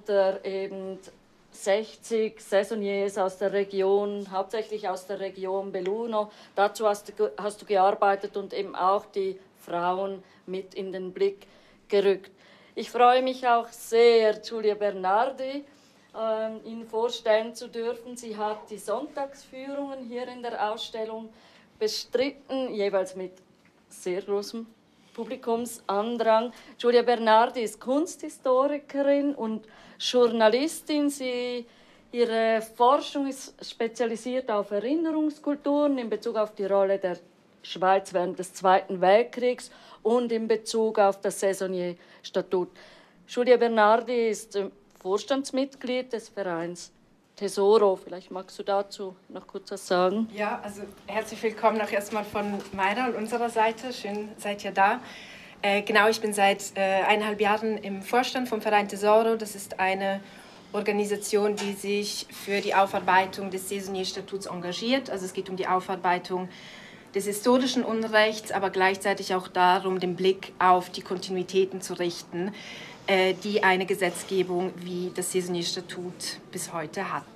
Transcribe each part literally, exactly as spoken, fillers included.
unter eben sechzig Saisonniers aus der Region, hauptsächlich aus der Region Belluno. Dazu hast du, hast du gearbeitet und eben auch die Frauen mit in den Blick gerückt. Ich freue mich auch sehr, Giulia Bernardi äh, Ihnen vorstellen zu dürfen. Sie hat die Sonntagsführungen hier in der Ausstellung bestritten, jeweils mit sehr großem Publikumsandrang. Giulia Bernardi ist Kunsthistorikerin und Journalistin. Sie, ihre Forschung ist spezialisiert auf Erinnerungskulturen in Bezug auf die Rolle der Schweiz während des Zweiten Weltkriegs und in Bezug auf das Saisonnier-Statut. Giulia Bernardi ist Vorstandsmitglied des Vereins Tesoro. Vielleicht magst du dazu noch kurz was sagen. Ja, also herzlich willkommen auch erstmal von meiner und unserer Seite. Schön, seid ihr da. Äh, genau, ich bin seit äh, eineinhalb Jahren im Vorstand vom Verein Tesoro. Das ist eine Organisation, die sich für die Aufarbeitung des Saisonnier-Statuts engagiert. Also es geht um die Aufarbeitung des historischen Unrechts, aber gleichzeitig auch darum, den Blick auf die Kontinuitäten zu richten, äh, die eine Gesetzgebung wie das Saisonnier-Statut bis heute hat.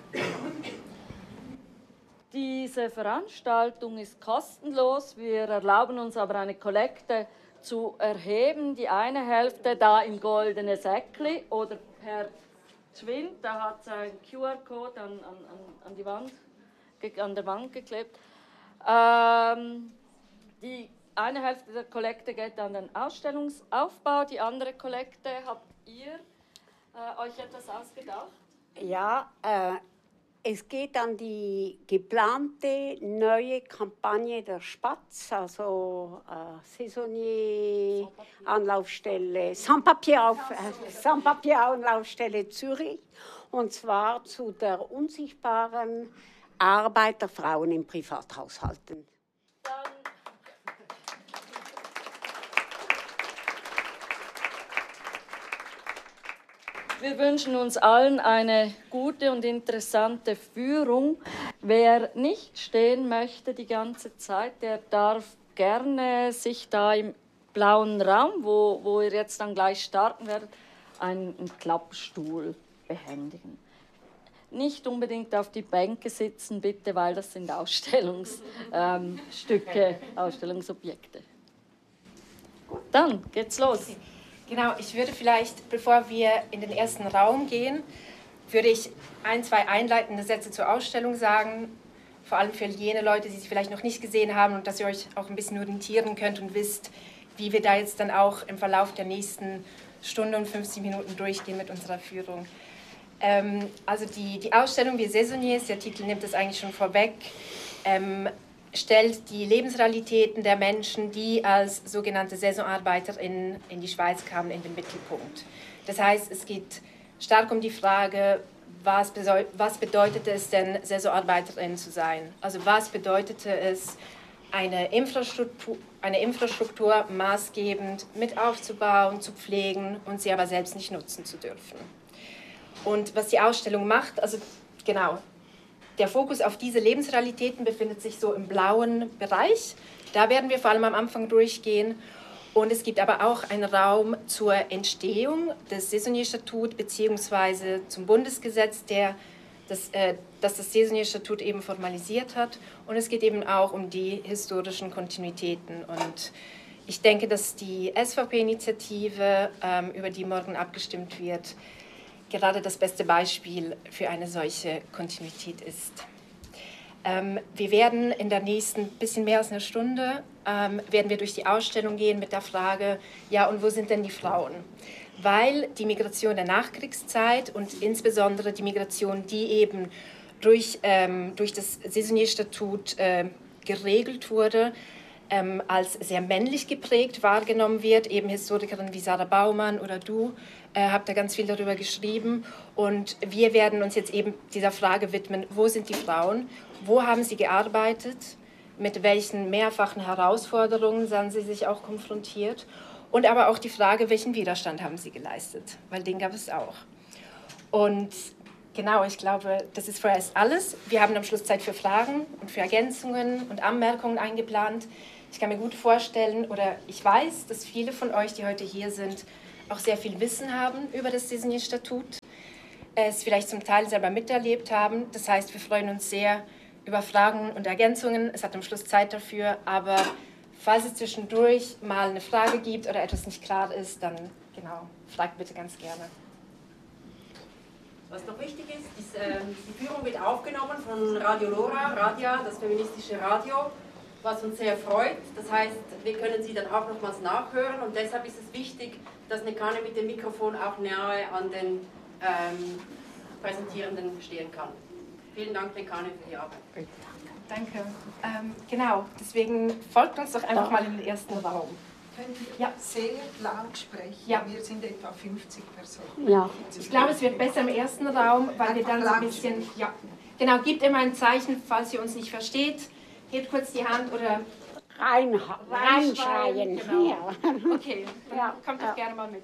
Diese Veranstaltung ist kostenlos. Wir erlauben uns aber eine Kollekte zu erheben. Die eine Hälfte da im goldenen Säckli oder per Schwind, da hat es einen Q R-Code an, an, an, die Wand, an der Wand geklebt. Ähm, die eine Hälfte der Kollekte geht an den Ausstellungsaufbau, die andere Kollekte habt ihr äh, euch etwas ausgedacht? Ja, äh, es geht an die geplante neue Kampagne der Spatz, also äh, Saisonnier-Anlaufstelle, Sans-Papier-Anlaufstelle Zürich, und zwar zu der unsichtbaren Arbeit der Frauen in Privathaushalten. Wir wünschen uns allen eine gute und interessante Führung. Wer nicht stehen möchte die ganze Zeit, der darf gerne sich da im blauen Raum, wo, wo ihr jetzt dann gleich starten werdet, einen, einen Klappstuhl behändigen. Nicht unbedingt auf die Bänke sitzen, bitte, weil das sind Ausstellungsstücke, ähm, Ausstellungsobjekte. Dann geht's los. Okay. Genau, ich würde vielleicht, bevor wir in den ersten Raum gehen, würde ich ein, zwei einleitende Sätze zur Ausstellung sagen, vor allem für jene Leute, die sie vielleicht noch nicht gesehen haben, und dass ihr euch auch ein bisschen orientieren könnt und wisst, wie wir da jetzt dann auch im Verlauf der nächsten Stunde und fünfzig Minuten durchgehen mit unserer Führung. Ähm, also die, die Ausstellung Wir Saisonniers, der Titel nimmt das eigentlich schon vorweg, ähm, stellt die Lebensrealitäten der Menschen, die als sogenannte SaisonarbeiterInnen in die Schweiz kamen, in den Mittelpunkt. Das heißt, es geht stark um die Frage, was, was bedeutete es denn, SaisonarbeiterInnen zu sein? Also was bedeutete es, eine Infrastruktur, eine Infrastruktur maßgebend mit aufzubauen, zu pflegen und sie aber selbst nicht nutzen zu dürfen. Und was die Ausstellung macht, also genau, der Fokus auf diese Lebensrealitäten befindet sich so im blauen Bereich. Da werden wir vor allem am Anfang durchgehen. Und es gibt aber auch einen Raum zur Entstehung des Saisonnier-Statut beziehungsweise zum Bundesgesetz, der das, äh, das das Saisonnier-Statut eben formalisiert hat. Und es geht eben auch um die historischen Kontinuitäten. Und ich denke, dass die S V P-Initiative, ähm, über die morgen abgestimmt wird, gerade das beste Beispiel für eine solche Kontinuität ist. Ähm, wir werden in der nächsten bisschen mehr als einer Stunde ähm, werden wir durch die Ausstellung gehen mit der Frage, ja, und wo sind denn die Frauen? Weil die Migration der Nachkriegszeit und insbesondere die Migration, die eben durch, ähm, durch das Saisonnier-Statut äh, geregelt wurde, ähm, als sehr männlich geprägt wahrgenommen wird. Eben Historikerinnen wie Sarah Baumann oder du äh, habt da ganz viel darüber geschrieben. Und wir werden uns jetzt eben dieser Frage widmen, wo sind die Frauen? Wo haben sie gearbeitet? Mit welchen mehrfachen Herausforderungen sahen sie sich auch konfrontiert? Und aber auch die Frage, welchen Widerstand haben sie geleistet? Weil den gab es auch. Und genau, ich glaube, das ist vorerst alles. Wir haben am Schluss Zeit für Fragen und für Ergänzungen und Anmerkungen eingeplant. Ich kann mir gut vorstellen, oder ich weiß, dass viele von euch, die heute hier sind, auch sehr viel Wissen haben über das Saisonnier-Statut, es vielleicht zum Teil selber miterlebt haben. Das heißt, wir freuen uns sehr über Fragen und Ergänzungen. Es hat am Schluss Zeit dafür, aber falls es zwischendurch mal eine Frage gibt oder etwas nicht klar ist, dann genau, fragt bitte ganz gerne. Was noch wichtig ist, ist äh, die Führung wird aufgenommen von Radio Lora, Radia, das feministische Radio, was uns sehr freut. Das heißt, wir können sie dann auch nochmals nachhören und deshalb ist es wichtig, dass Nekane mit dem Mikrofon auch nahe an den ähm, Präsentierenden stehen kann. Vielen Dank, Nekane, für die Arbeit. Danke. Ähm, genau, deswegen folgt uns doch einfach mal in den ersten Raum. Können wir ja. sehr laut sprechen? Ja. Wir sind etwa fünfzig Personen. Ja. Ich glaube, es wird besser im ersten Raum, weil wir dann so ein bisschen... Ja, genau, gebt immer ein Zeichen, falls ihr uns nicht versteht. Hebt kurz die Hand oder... Rein, reinschreien. Genau. Ja. Okay, dann ja. kommt doch ja. gerne mal mit.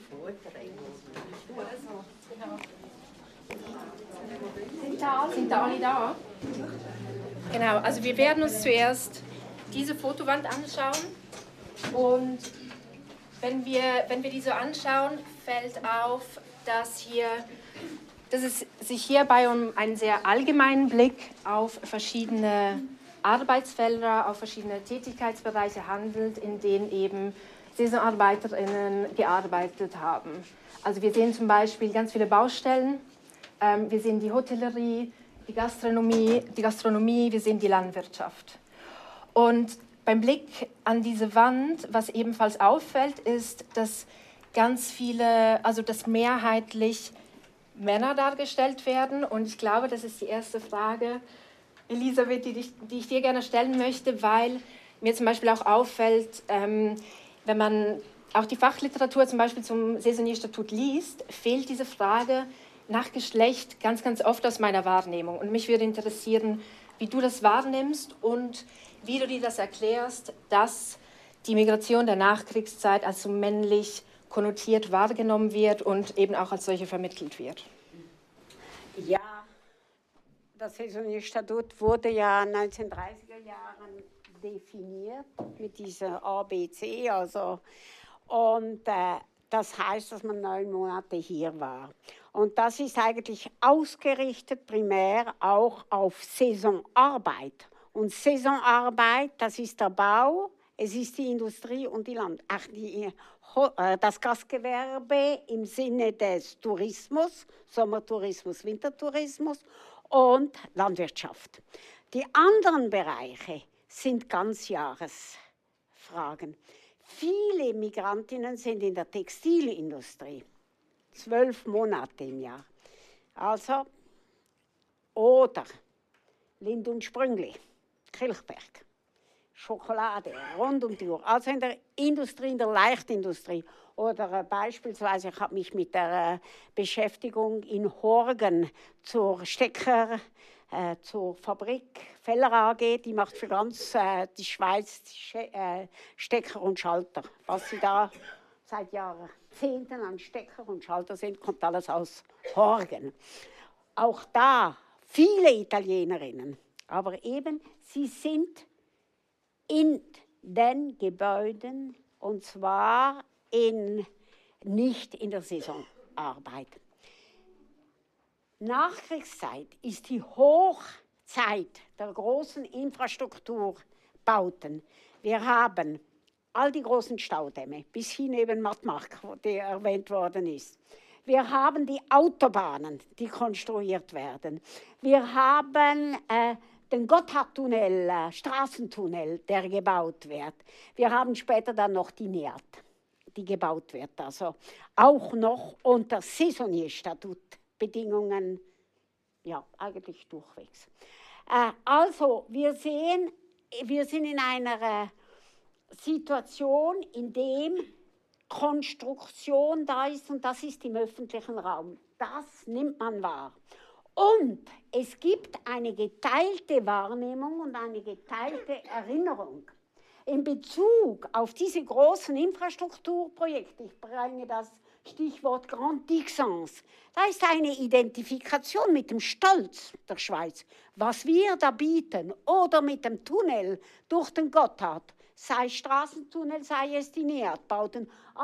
Sind da alle da? Genau, also wir werden uns zuerst diese Fotowand anschauen und wenn wir, wenn wir die so anschauen, fällt auf, dass, hier, dass es sich hierbei um einen sehr allgemeinen Blick auf verschiedene Arbeitsfelder, auf verschiedene Tätigkeitsbereiche handelt, in denen eben SaisonarbeiterInnen gearbeitet haben. Also wir sehen zum Beispiel ganz viele Baustellen, ähm, wir sehen die Hotellerie, die Gastronomie, die Gastronomie, wir sehen die Landwirtschaft. Und beim Blick an diese Wand, was ebenfalls auffällt, ist, dass ganz viele, also dass mehrheitlich Männer dargestellt werden. Und ich glaube, das ist die erste Frage, Elisabeth, die, die ich dir gerne stellen möchte, weil mir zum Beispiel auch auffällt, ähm, wenn man auch die Fachliteratur zum Beispiel zum Saisonnier-Statut liest, fehlt diese Frage nach Geschlecht ganz, ganz oft aus meiner Wahrnehmung. Und mich würde interessieren, wie du das wahrnimmst und wie du dir das erklärst, dass die Migration der Nachkriegszeit als so männlich konnotiert wahrgenommen wird und eben auch als solche vermittelt wird. Ja, das Saisonnier-Statut wurde ja in den neunzehnhundertdreißiger Jahren definiert mit dieser A B C, also und äh, das heißt, dass man neun Monate hier war. Und das ist eigentlich ausgerichtet primär auch auf Saisonarbeit. Und Saisonarbeit, das ist der Bau, es ist die Industrie und die Land ach, die, äh, das Gastgewerbe im Sinne des Tourismus, Sommertourismus, Wintertourismus und Landwirtschaft. Die anderen Bereiche sind Ganzjahresfragen. Viele Migrantinnen sind in der Textilindustrie, zwölf Monate im Jahr. Also, oder Lind und Sprüngli, Kilchberg, Schokolade, rund um die Uhr. Also in der Industrie, in der Leichtindustrie. Oder äh, beispielsweise, ich habe mich mit der äh, Beschäftigung in Horgen zur Stecker, äh, zur Fabrik Feller A G, die macht für ganz äh, die Schweiz die äh, Stecker und Schalter. Was sie da seit Jahrzehnten an Stecker und Schalter sind, kommt alles aus Horgen. Auch da viele Italienerinnen, aber eben, sie sind in den Gebäuden und zwar in, nicht in der Saisonarbeit. Nachkriegszeit ist die Hochzeit der großen Infrastrukturbauten. Wir haben all die großen Staudämme, bis hin eben Mattmark, die erwähnt worden ist. Wir haben die Autobahnen, die konstruiert werden. Wir haben äh, den Gotthardtunnel, äh, Straßentunnel, der gebaut wird. Wir haben später dann noch die NEAT, die gebaut wird. Also auch noch unter Saisonnier-Statutbedingungen, ja, eigentlich durchwegs. Äh, also, wir sehen, wir sind in einer äh, Situation, in der Konstruktion da ist und das ist im öffentlichen Raum. Das nimmt man wahr. Und es gibt eine geteilte Wahrnehmung und eine geteilte Erinnerung in Bezug auf diese großen Infrastrukturprojekte. Ich bringe das Stichwort Grand Dixence. Da ist eine Identifikation mit dem Stolz der Schweiz, was wir da bieten, oder mit dem Tunnel durch den Gotthard, sei Straßentunnel, sei es die NEAT-Bauten. Also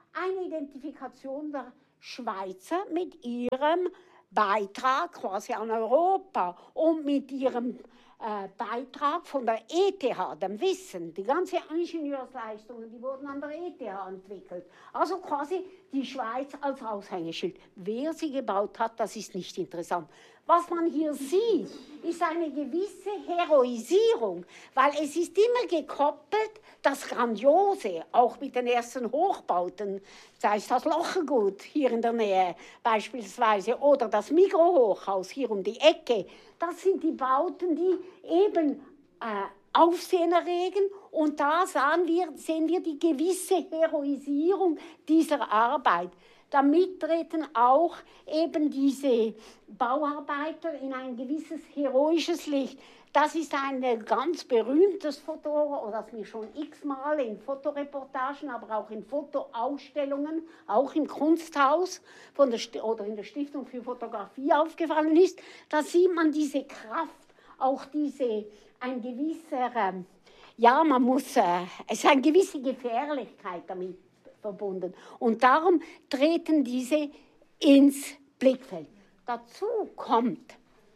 eine Identifikation der Schweizer mit ihrem Beitrag quasi an Europa und mit ihrem äh, Beitrag von der E T H, dem Wissen. Die ganzen Ingenieursleistungen, die wurden an der E T H entwickelt. Also quasi die Schweiz als Aushängeschild. Wer sie gebaut hat, das ist nicht interessant. Was man hier sieht, ist eine gewisse Heroisierung, weil es ist immer gekoppelt, das Grandiose, auch mit den ersten Hochbauten, sei es das Lochergut hier in der Nähe beispielsweise oder das Migros-Hochhaus hier um die Ecke. Das sind die Bauten, die eben äh, Aufsehen erregen und da sahen wir, sehen wir die gewisse Heroisierung dieser Arbeit. Damit treten auch eben diese Bauarbeiter in ein gewisses heroisches Licht. Das ist ein ganz berühmtes Foto, das mir schon x-mal in Fotoreportagen, aber auch in Fotoausstellungen, auch im Kunsthaus von der oder in der Stiftung für Fotografie aufgefallen ist. Da sieht man diese Kraft, auch diese, ein gewisser, ähm, ja, man muss, äh, es ist eine gewisse Gefährlichkeit damit verbunden. Und darum treten diese ins Blickfeld. Dazu kommt,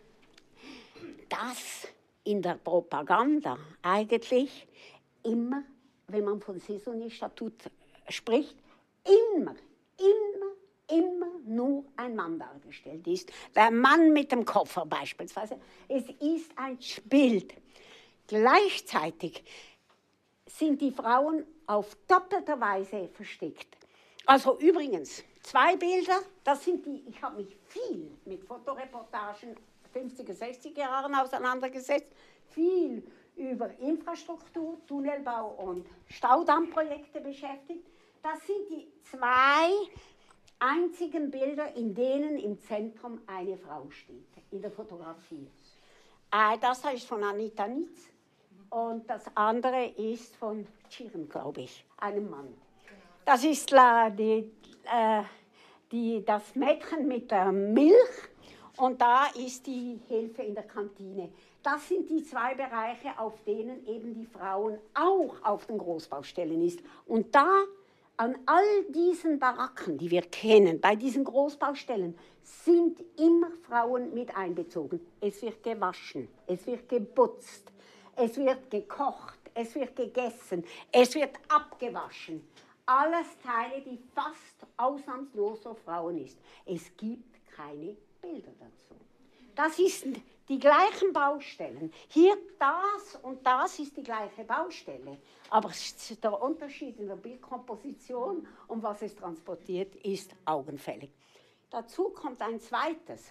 dass in der Propaganda eigentlich immer, wenn man von Saisonnier-Statut spricht, immer, immer, immer nur ein Mann dargestellt ist. Der Mann mit dem Koffer beispielsweise. Es ist ein Bild. Gleichzeitig sind die Frauen auf doppelter Weise versteckt. Also übrigens, zwei Bilder, das sind die, ich habe mich viel mit Fotoreportagen fünfziger, sechziger Jahren auseinandergesetzt, viel über Infrastruktur, Tunnelbau und Staudammprojekte beschäftigt. Das sind die zwei einzigen Bilder, in denen im Zentrum eine Frau steht, in der Fotografie. Das ist von Anita Nitz. Und das andere ist von Tschirn, glaube ich, einem Mann. Das ist la, die, äh, die, das Mädchen mit der Milch und da ist die Hilfe in der Kantine. Das sind die zwei Bereiche, auf denen eben die Frauen auch auf den Großbaustellen ist. Und da, an all diesen Baracken, die wir kennen, bei diesen Großbaustellen, sind immer Frauen mit einbezogen. Es wird gewaschen, es wird geputzt. Es wird gekocht, es wird gegessen, es wird abgewaschen. Alles Teile, die fast ausnahmslos so Frauen ist. Es gibt keine Bilder dazu. Das sind die gleichen Baustellen. Hier das und das ist die gleiche Baustelle. Aber der Unterschied in der Bildkomposition und was es transportiert, ist augenfällig. Dazu kommt ein zweites.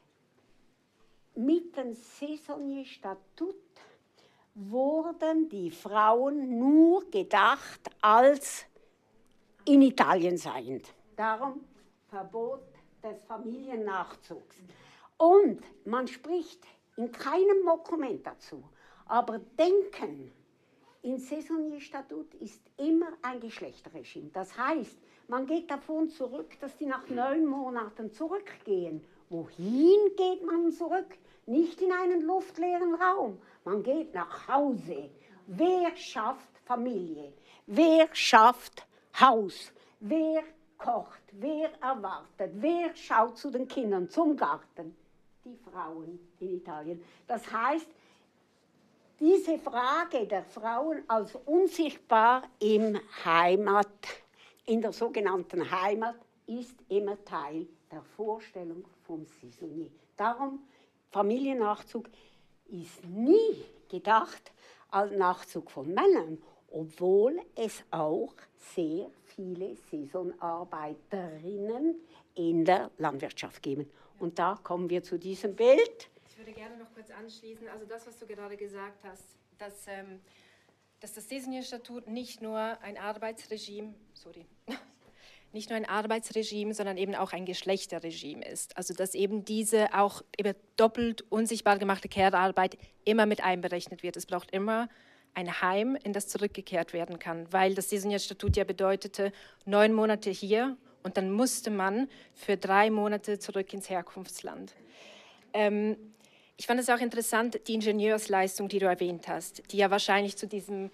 Mit dem Saisonnier-Statut wurden die Frauen nur gedacht als in Italien seiend. Darum Verbot des Familiennachzugs. Und man spricht in keinem Dokument dazu, aber Denken im Saisonnier-Statut ist immer ein Geschlechterregime. Das heißt, man geht davon zurück, dass die nach neun Monaten zurückgehen. Wohin geht man zurück? Nicht in einen luftleeren Raum. Man geht nach Hause. Wer schafft Familie? Wer schafft Haus? Wer kocht? Wer erwartet? Wer schaut zu den Kindern, zum Garten? Die Frauen in Italien. Das heißt, diese Frage der Frauen als unsichtbar im Heimat, in der sogenannten Heimat, ist immer Teil der Vorstellung vom Saisonnier. Darum, Familiennachzug ist nie gedacht als Nachzug von Männern, obwohl es auch sehr viele Saisonarbeiterinnen in der Landwirtschaft geben. Und da kommen wir zu diesem Bild. Ich würde gerne noch kurz anschließen, also das, was du gerade gesagt hast, dass, ähm, dass das Saisonnier-Statut nicht nur ein Arbeitsregime, sorry, nicht nur ein Arbeitsregime, sondern eben auch ein Geschlechterregime ist. Also dass eben diese auch eben doppelt unsichtbar gemachte Care-Arbeit immer mit einberechnet wird. Es braucht immer ein Heim, in das zurückgekehrt werden kann, weil das Saisonnier-Statut ja bedeutete, neun Monate hier und dann musste man für drei Monate zurück ins Herkunftsland. Ähm, ich fand es auch interessant, die Ingenieursleistung, die du erwähnt hast, die ja wahrscheinlich zu diesem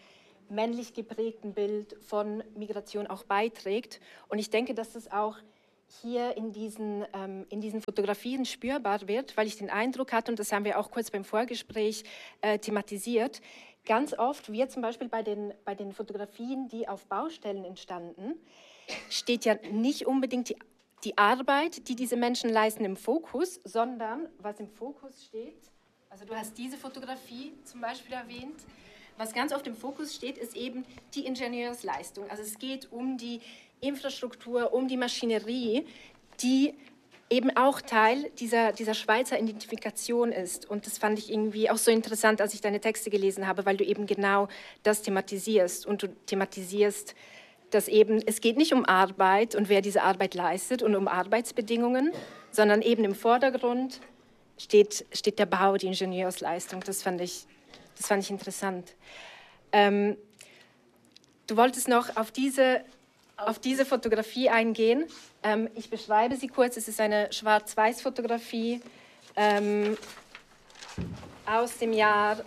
männlich geprägten Bild von Migration auch beiträgt. Und ich denke, dass das auch hier in diesen, ähm, in diesen Fotografien spürbar wird, weil ich den Eindruck hatte, und das haben wir auch kurz beim Vorgespräch äh, thematisiert, ganz oft wird zum Beispiel bei den, bei den Fotografien, die auf Baustellen entstanden, steht ja nicht unbedingt die, die Arbeit, die diese Menschen leisten, im Fokus, sondern was im Fokus steht, also du hast diese Fotografie zum Beispiel erwähnt, was ganz oft im Fokus steht, ist eben die Ingenieursleistung. Also es geht um die Infrastruktur, um die Maschinerie, die eben auch Teil dieser, dieser Schweizer Identifikation ist. Und das fand ich irgendwie auch so interessant, als ich deine Texte gelesen habe, weil du eben genau das thematisierst. Und du thematisierst, dass eben, es geht nicht um Arbeit und wer diese Arbeit leistet und um Arbeitsbedingungen, sondern eben im Vordergrund steht, steht der Bau, die Ingenieursleistung. Das fand ich, das fand ich interessant. Ähm, du wolltest noch auf diese... auf diese Fotografie eingehen. Ähm, ich beschreibe sie kurz. Es ist eine Schwarz-Weiß-Fotografie ähm, aus dem Jahr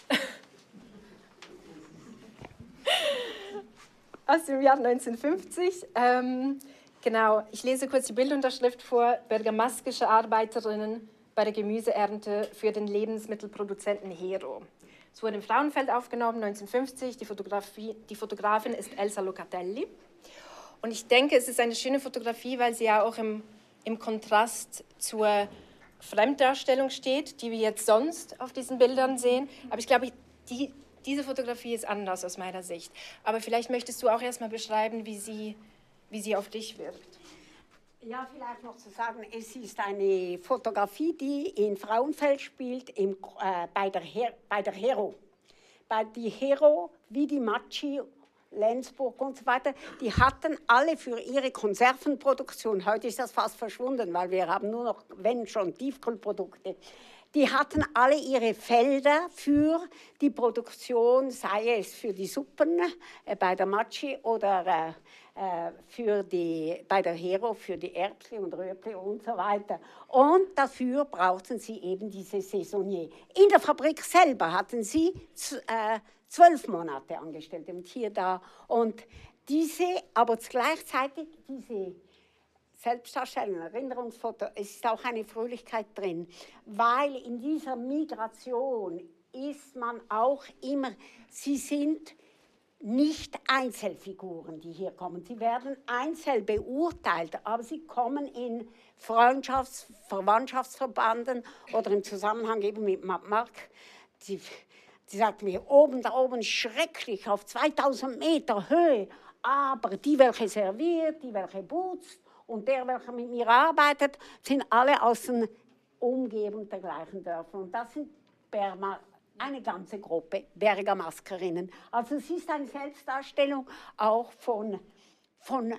aus dem Jahr neunzehnhundertfünfzig. Ähm, genau, ich lese kurz die Bildunterschrift vor. Bergamaskische Arbeiterinnen bei der Gemüseernte für den Lebensmittelproduzenten Hero. Es wurde im Frauenfeld aufgenommen, neunzehnhundertfünfzig. Die, Fotografie, die Fotografin ist Elsa Locatelli. Und ich denke, es ist eine schöne Fotografie, weil sie ja auch im, im Kontrast zur Fremddarstellung steht, die wir jetzt sonst auf diesen Bildern sehen. Aber ich glaube, die, diese Fotografie ist anders aus meiner Sicht. Aber vielleicht möchtest du auch erstmal beschreiben, wie sie, wie sie auf dich wirkt. Ja, vielleicht noch zu sagen, es ist eine Fotografie, die in Frauenfeld spielt, im, äh, bei, der Her bei der Hero. Bei die Hero, wie die Matschi, Lenzburg und so weiter, die hatten alle für ihre Konservenproduktion, heute ist das fast verschwunden, weil wir haben nur noch, wenn schon, Tiefkühlprodukte, die hatten alle ihre Felder für die Produktion, sei es für die Suppen äh, bei der Matschi oder äh, für die, bei der Hero für die Erbsli und Röpli und so weiter. Und dafür brauchten sie eben diese Saisonnier. In der Fabrik selber hatten sie äh, zwölf Monate Angestellte und hier da. Und diese, aber gleichzeitig diese Selbstdarstellung, Erinnerungsfoto, es ist auch eine Fröhlichkeit drin, weil in dieser Migration ist man auch immer, sie sind nicht Einzelfiguren, die hier kommen. Sie werden einzeln beurteilt, aber sie kommen in Freundschafts-, Verwandtschaftsverbanden oder im Zusammenhang eben mit Marc. Sie, sie sagt mir, oben, da oben schrecklich, auf zweitausend Meter Höhe, aber die, welche serviert, die, welche putzt und der, welcher mit mir arbeitet, sind alle aus den Umgebungen der gleichen Dörfer. Und das sind Berma, eine ganze Gruppe Bergamaskerinnen. Also es ist eine Selbstdarstellung auch von, von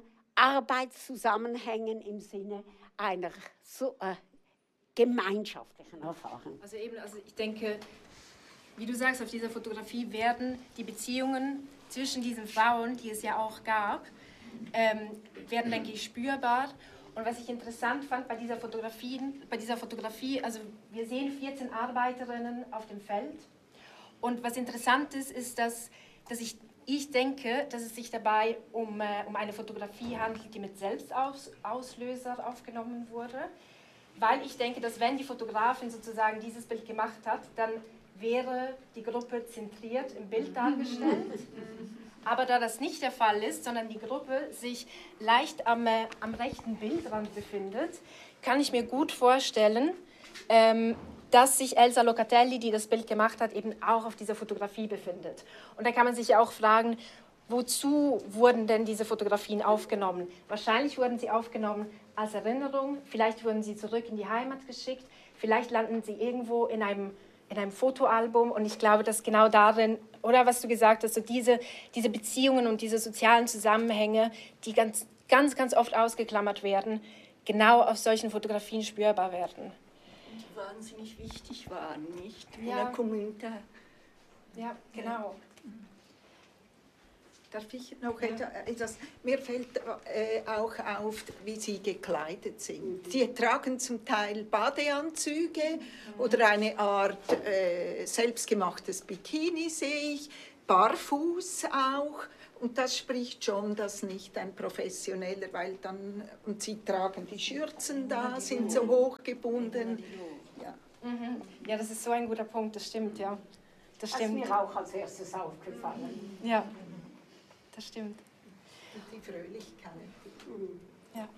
Arbeitszusammenhängen im Sinne einer so, äh, gemeinschaftlichen Erfahrung. Also eben, also ich denke, wie du sagst, auf dieser Fotografie werden die Beziehungen zwischen diesen Frauen, die es ja auch gab, ähm, werden, denke ich, spürbar. Und was ich interessant fand bei dieser Fotografie, bei dieser Fotografie, also wir sehen vierzehn Arbeiterinnen auf dem Feld. Und was interessant ist, ist, dass, dass ich, ich denke, dass es sich dabei um, äh, um eine Fotografie handelt, die mit Selbstauslöser aufgenommen wurde. Weil ich denke, dass wenn die Fotografin sozusagen dieses Bild gemacht hat, dann wäre die Gruppe zentriert im Bild dargestellt. Aber da das nicht der Fall ist, sondern die Gruppe sich leicht am, äh, am rechten Bildrand befindet, kann ich mir gut vorstellen, ähm, dass sich Elsa Locatelli, die das Bild gemacht hat, eben auch auf dieser Fotografie befindet. Und da kann man sich ja auch fragen, wozu wurden denn diese Fotografien aufgenommen? Wahrscheinlich wurden sie aufgenommen als Erinnerung, vielleicht wurden sie zurück in die Heimat geschickt, vielleicht landen sie irgendwo in einem, in einem Fotoalbum. Und ich glaube, dass genau darin, oder was du gesagt hast, so diese, diese Beziehungen und diese sozialen Zusammenhänge, die ganz, ganz, ganz oft ausgeklammert werden, genau auf solchen Fotografien spürbar werden. Die wahnsinnig wichtig waren, nicht? Ja. In der Kommunität. Ja, genau. Darf ich noch etwas? Mir fällt äh, auch auf, wie sie gekleidet sind. Sie tragen zum Teil Badeanzüge mhm. oder eine Art äh, selbstgemachtes Bikini, sehe ich. barfuß auch. Und das spricht schon, dass nicht ein Professioneller, weil dann, und sie tragen die Schürzen da, sind so hochgebunden. Ja. Mhm. Ja, das ist so ein guter Punkt, das stimmt, ja. Das stimmt. Das ist mir auch als erstes aufgefallen. Ja, das stimmt. Und die Fröhlichkeit. Ja.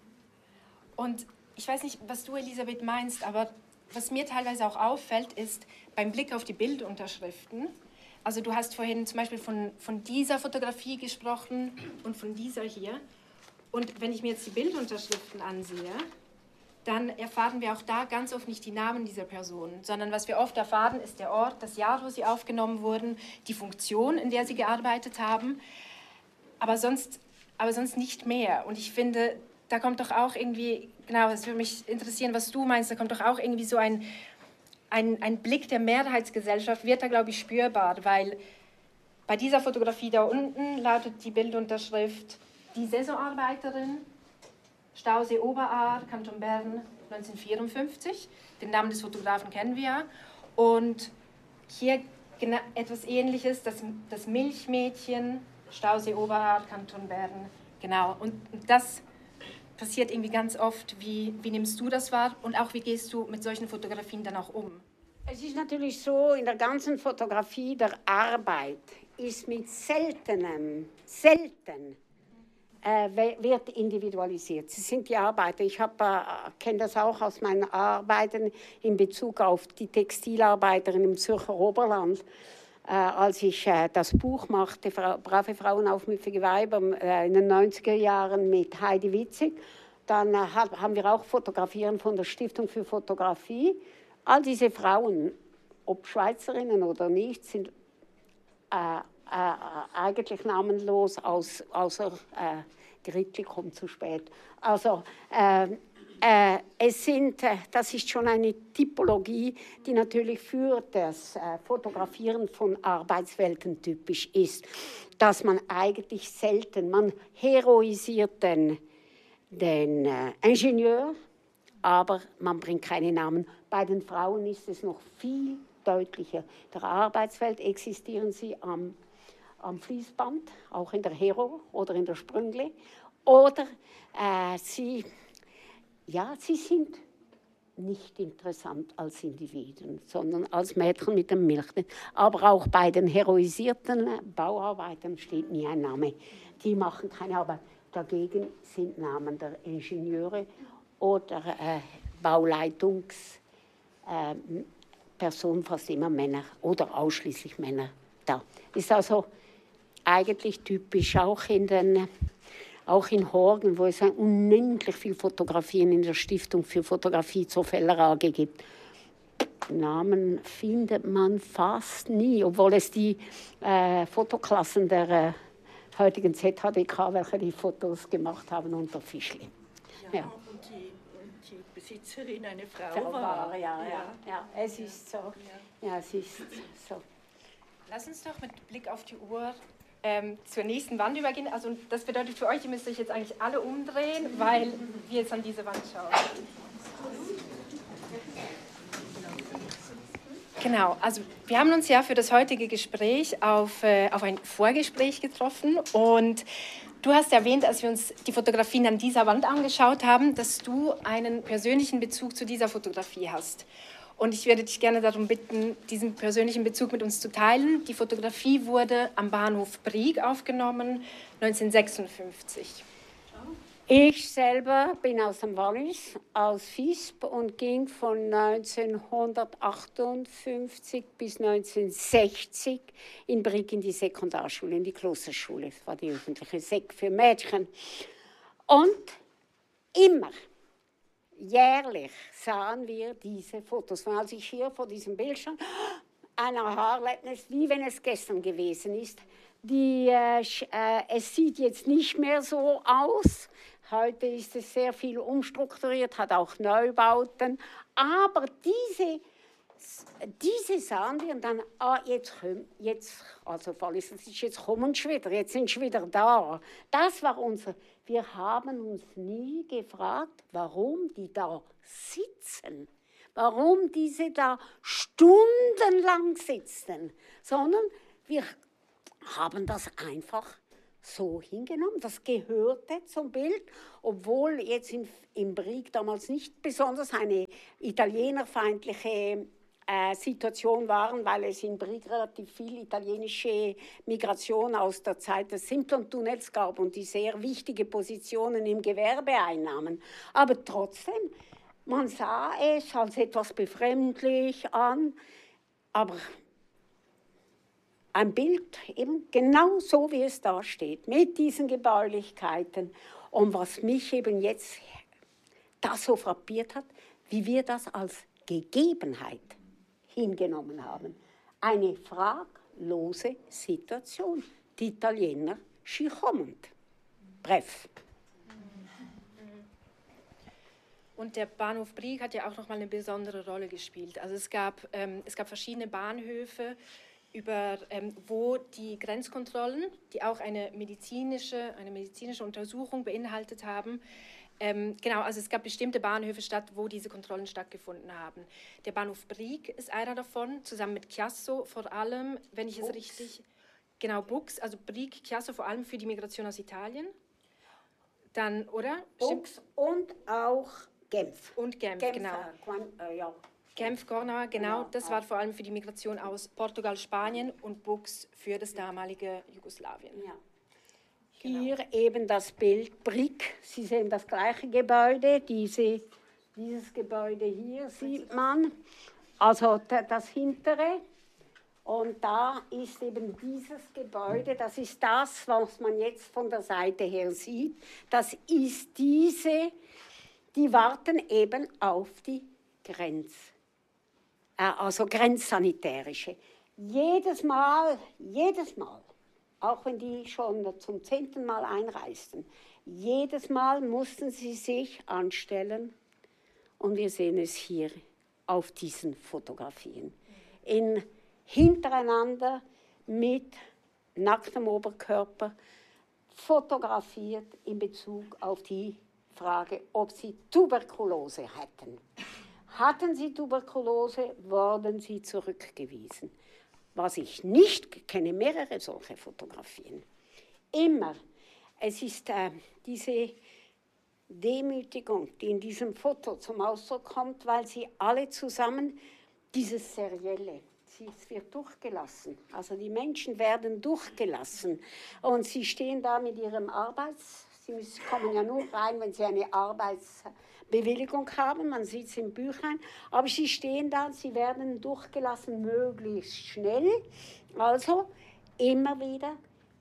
Und ich weiß nicht, was du, Elisabeth, meinst, aber was mir teilweise auch auffällt, ist beim Blick auf die Bildunterschriften, also du hast vorhin zum Beispiel von, von dieser Fotografie gesprochen und von dieser hier. Und wenn ich mir jetzt die Bildunterschriften ansehe, dann erfahren wir auch da ganz oft nicht die Namen dieser Personen, sondern was wir oft erfahren, ist der Ort, das Jahr, wo sie aufgenommen wurden, die Funktion, in der sie gearbeitet haben, aber sonst, aber sonst nicht mehr. Und ich finde, da kommt doch auch irgendwie, genau, das würde mich interessieren, was du meinst, da kommt doch auch irgendwie so ein... Ein, ein Blick der Mehrheitsgesellschaft wird da, glaube ich, spürbar, weil bei dieser Fotografie da unten lautet die Bildunterschrift die Saisonarbeiterin, Stausee Oberaar, Kanton Bern, neunzehnhundertvierundfünfzig. Den Namen des Fotografen kennen wir ja. Und hier etwas Ähnliches, das, das Milchmädchen, Stausee Oberaar, Kanton Bern. Genau, und das passiert irgendwie ganz oft. Wie, wie nimmst du das wahr und auch wie gehst du mit solchen Fotografien dann auch um? Es ist natürlich so, in der ganzen Fotografie der Arbeit ist mit seltenem, selten äh, wird individualisiert. Sie sind die Arbeiter. Ich äh, kenne das auch aus meinen Arbeiten in Bezug auf die Textilarbeiterin im Zürcher Oberland. Äh, als ich äh, das Buch machte, Frau, Brave Frauen, aufmüpfige Weiber, äh, in den neunziger Jahren mit Heidi Witzig, dann äh, haben wir auch Fotografieren von der Stiftung für Fotografie. All diese Frauen, ob Schweizerinnen oder nicht, sind äh, äh, eigentlich namenlos, aus, außer äh, Gritli kommt zu spät. Also, äh, Äh, es sind, äh, das ist schon eine Typologie, die natürlich für das äh, Fotografieren von Arbeitswelten typisch ist, dass man eigentlich selten, man heroisiert den, den äh, Ingenieur, aber man bringt keine Namen. Bei den Frauen ist es noch viel deutlicher. In der Arbeitswelt existieren sie am, am Fließband, auch in der Hero oder in der Sprüngle, oder äh, sie... Ja, sie sind nicht interessant als Individuen, sondern als Mädchen mit dem Milchschnitt. Aber auch bei den heroisierten Bauarbeitern steht nie ein Name. Die machen keine Arbeit. Dagegen sind Namen der Ingenieure oder äh, Bauleitungspersonen, äh, fast immer Männer oder ausschließlich Männer da. Ist also eigentlich typisch auch in den... Auch in Horgen, wo es unendlich viel Fotografien in der Stiftung für Fotografie zur Feller A G gibt. Namen findet man fast nie, obwohl es die äh, Fotoklassen der äh, heutigen Z H D K, welche die Fotos gemacht haben, unter Fischli. Ja, ja. Und, die, und die Besitzerin eine Frau, Frau war. war ja, ja, ja, ja, es ist so. Ja. Ja, es ist so. Lass uns doch mit Blick auf die Uhr Ähm, zur nächsten Wand übergehen. Also das bedeutet für euch, ihr müsst euch jetzt eigentlich alle umdrehen, weil wir jetzt an diese Wand schauen. Genau, also wir haben uns ja für das heutige Gespräch auf, äh, auf ein Vorgespräch getroffen und du hast erwähnt, als wir uns die Fotografien an dieser Wand angeschaut haben, dass du einen persönlichen Bezug zu dieser Fotografie hast. Und ich würde dich gerne darum bitten, diesen persönlichen Bezug mit uns zu teilen. Die Fotografie wurde am Bahnhof Brieg aufgenommen, neunzehnhundertsechsundfünfzig. Ich selber bin aus dem Wallis, aus Visp und ging von neunzehnhundertachtundfünfzig bis neunzehnhundertsechzig in Brieg in die Sekundarschule, in die Klosterschule. Das war die öffentliche Sek für Mädchen. Und immer, jährlich sahen wir diese Fotos. Und als ich hier vor diesem Bildschirm ein Aha-Erlebnis, wie wenn es gestern gewesen ist. Die, äh, äh, es sieht jetzt nicht mehr so aus. Heute ist es sehr viel umstrukturiert, hat auch Neubauten. Aber diese, diese sahen wir und dann, ah, jetzt, jetzt also Wallis, jetzt kommen sie wieder, jetzt sind sie wieder da. Das war unser... Wir haben uns nie gefragt, warum die da sitzen, warum diese da stundenlang sitzen, sondern wir haben das einfach so hingenommen. Das gehörte zum Bild, obwohl jetzt in, im Brieg damals nicht besonders eine italienerfeindliche äh, Situation war, weil es in Brieg relativ viel italienische Migration aus der Zeit des Simplon-Tunnels gab und die sehr wichtige Positionen im Gewerbe einnahmen. Aber trotzdem, man sah es als etwas befremdlich an, aber ein Bild eben genau so, wie es da steht, mit diesen Gebäulichkeiten. Und was mich eben jetzt das so frappiert hat, wie wir das als Gegebenheit hingenommen haben. Eine fraglose Situation. Die Italiener, sie kommen. Bref. Und der Bahnhof Brieg hat ja auch noch mal eine besondere Rolle gespielt. Also es gab, ähm, es gab verschiedene Bahnhöfe, über ähm, wo die Grenzkontrollen, die auch eine medizinische, eine medizinische Untersuchung beinhaltet haben, ähm, genau, also es gab bestimmte Bahnhöfe statt, wo diese Kontrollen stattgefunden haben. Der Bahnhof Brieg ist einer davon, zusammen mit Chiasso vor allem, wenn ich es Bux. richtig, genau, Bux, also Brieg, Chiasso vor allem für die Migration aus Italien. Dann, oder? Bux und auch Genf. Und Genf, Genf genau. Äh, Quan, äh, ja. Genf, Gornau, genau, Ja, das war vor allem für die Migration aus Portugal, Spanien und Bux für das damalige Jugoslawien. Ja. Genau. Hier eben das Bild Brieg. Sie sehen das gleiche Gebäude, diese, dieses Gebäude hier sieht man, also das hintere. Und da ist eben dieses Gebäude, das ist das, was man jetzt von der Seite her sieht. Das ist diese, die warten eben auf die Grenz. Also grenzsanitärische. Jedes Mal, jedes Mal, auch wenn die schon zum zehnten Mal einreisten, jedes Mal mussten sie sich anstellen, und wir sehen es hier auf diesen Fotografien, in, hintereinander mit nacktem Oberkörper, fotografiert in Bezug auf die Frage, ob sie Tuberkulose hätten. Hatten sie Tuberkulose, wurden sie zurückgewiesen. Was ich nicht kenne, mehrere solche Fotografien. Immer. Es ist äh, diese Demütigung, die in diesem Foto zum Ausdruck kommt, weil sie alle zusammen, dieses Serielle, es wird durchgelassen. Also die Menschen werden durchgelassen. Und sie stehen da mit ihrem Arbeits... Sie müssen, kommen ja nur rein, wenn sie eine Arbeitsbewilligung haben, man sieht es im Büchlein, aber sie stehen da, sie werden durchgelassen, möglichst schnell. Also immer wieder,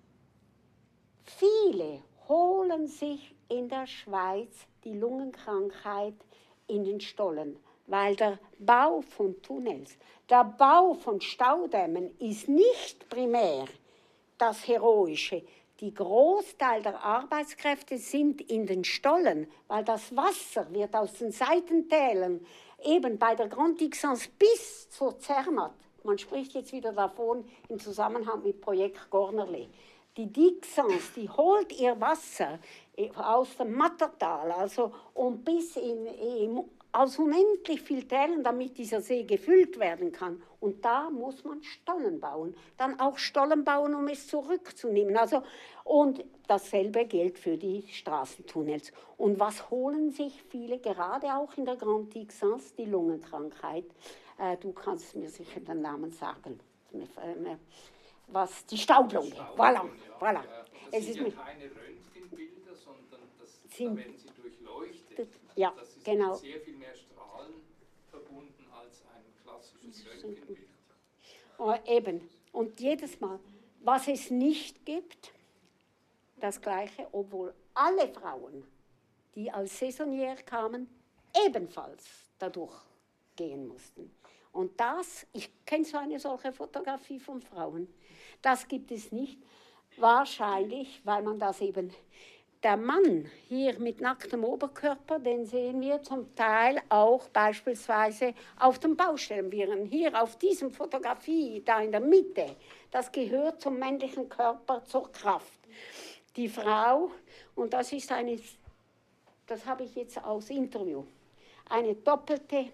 viele holen sich in der Schweiz die Lungenkrankheit in den Stollen, weil der Bau von Tunnels, der Bau von Staudämmen ist nicht primär das Heroische. Die Großteil der Arbeitskräfte sind in den Stollen, weil das Wasser wird aus den Seitentälern eben bei der Grand Dixence bis zur Zermatt. Man spricht jetzt wieder davon im Zusammenhang mit Projekt Gornerle. Die Dixence, die holt ihr Wasser aus dem Mattertal, also und bis in, in aus unendlich viel Tälern, damit dieser See gefüllt werden kann. Und da muss man Stollen bauen. Dann auch Stollen bauen, um es zurückzunehmen. Also, und dasselbe gilt für die Straßentunnels. Und was holen sich viele, gerade auch in der Grand Dixence, die Lungenkrankheit? Äh, du kannst mir sicher den Namen sagen. Was, die Staublunge. Voilà, voilà. Ja, das es sind ist ja mit, keine Röntgenbilder, sondern das, sind, da werden sie durchleuchtet. Ja, das ist genau. mit sehr viel mehr Strahlen verbunden als ein klassisches Röntgenbild. Oh, eben. Und jedes Mal, was es nicht gibt, das Gleiche, obwohl alle Frauen, die als Saisonnier kamen, ebenfalls dadurch gehen mussten. Und das, ich kenne so eine solche Fotografie von Frauen, das gibt es nicht, wahrscheinlich, weil man das eben, der Mann hier mit nacktem Oberkörper, den sehen wir zum Teil auch beispielsweise auf den Baustellen. Wir hier auf diesem Fotografie, da in der Mitte, das gehört zum männlichen Körper, zur Kraft. Die Frau, und das ist eine, das habe ich jetzt aus Interview, eine doppelte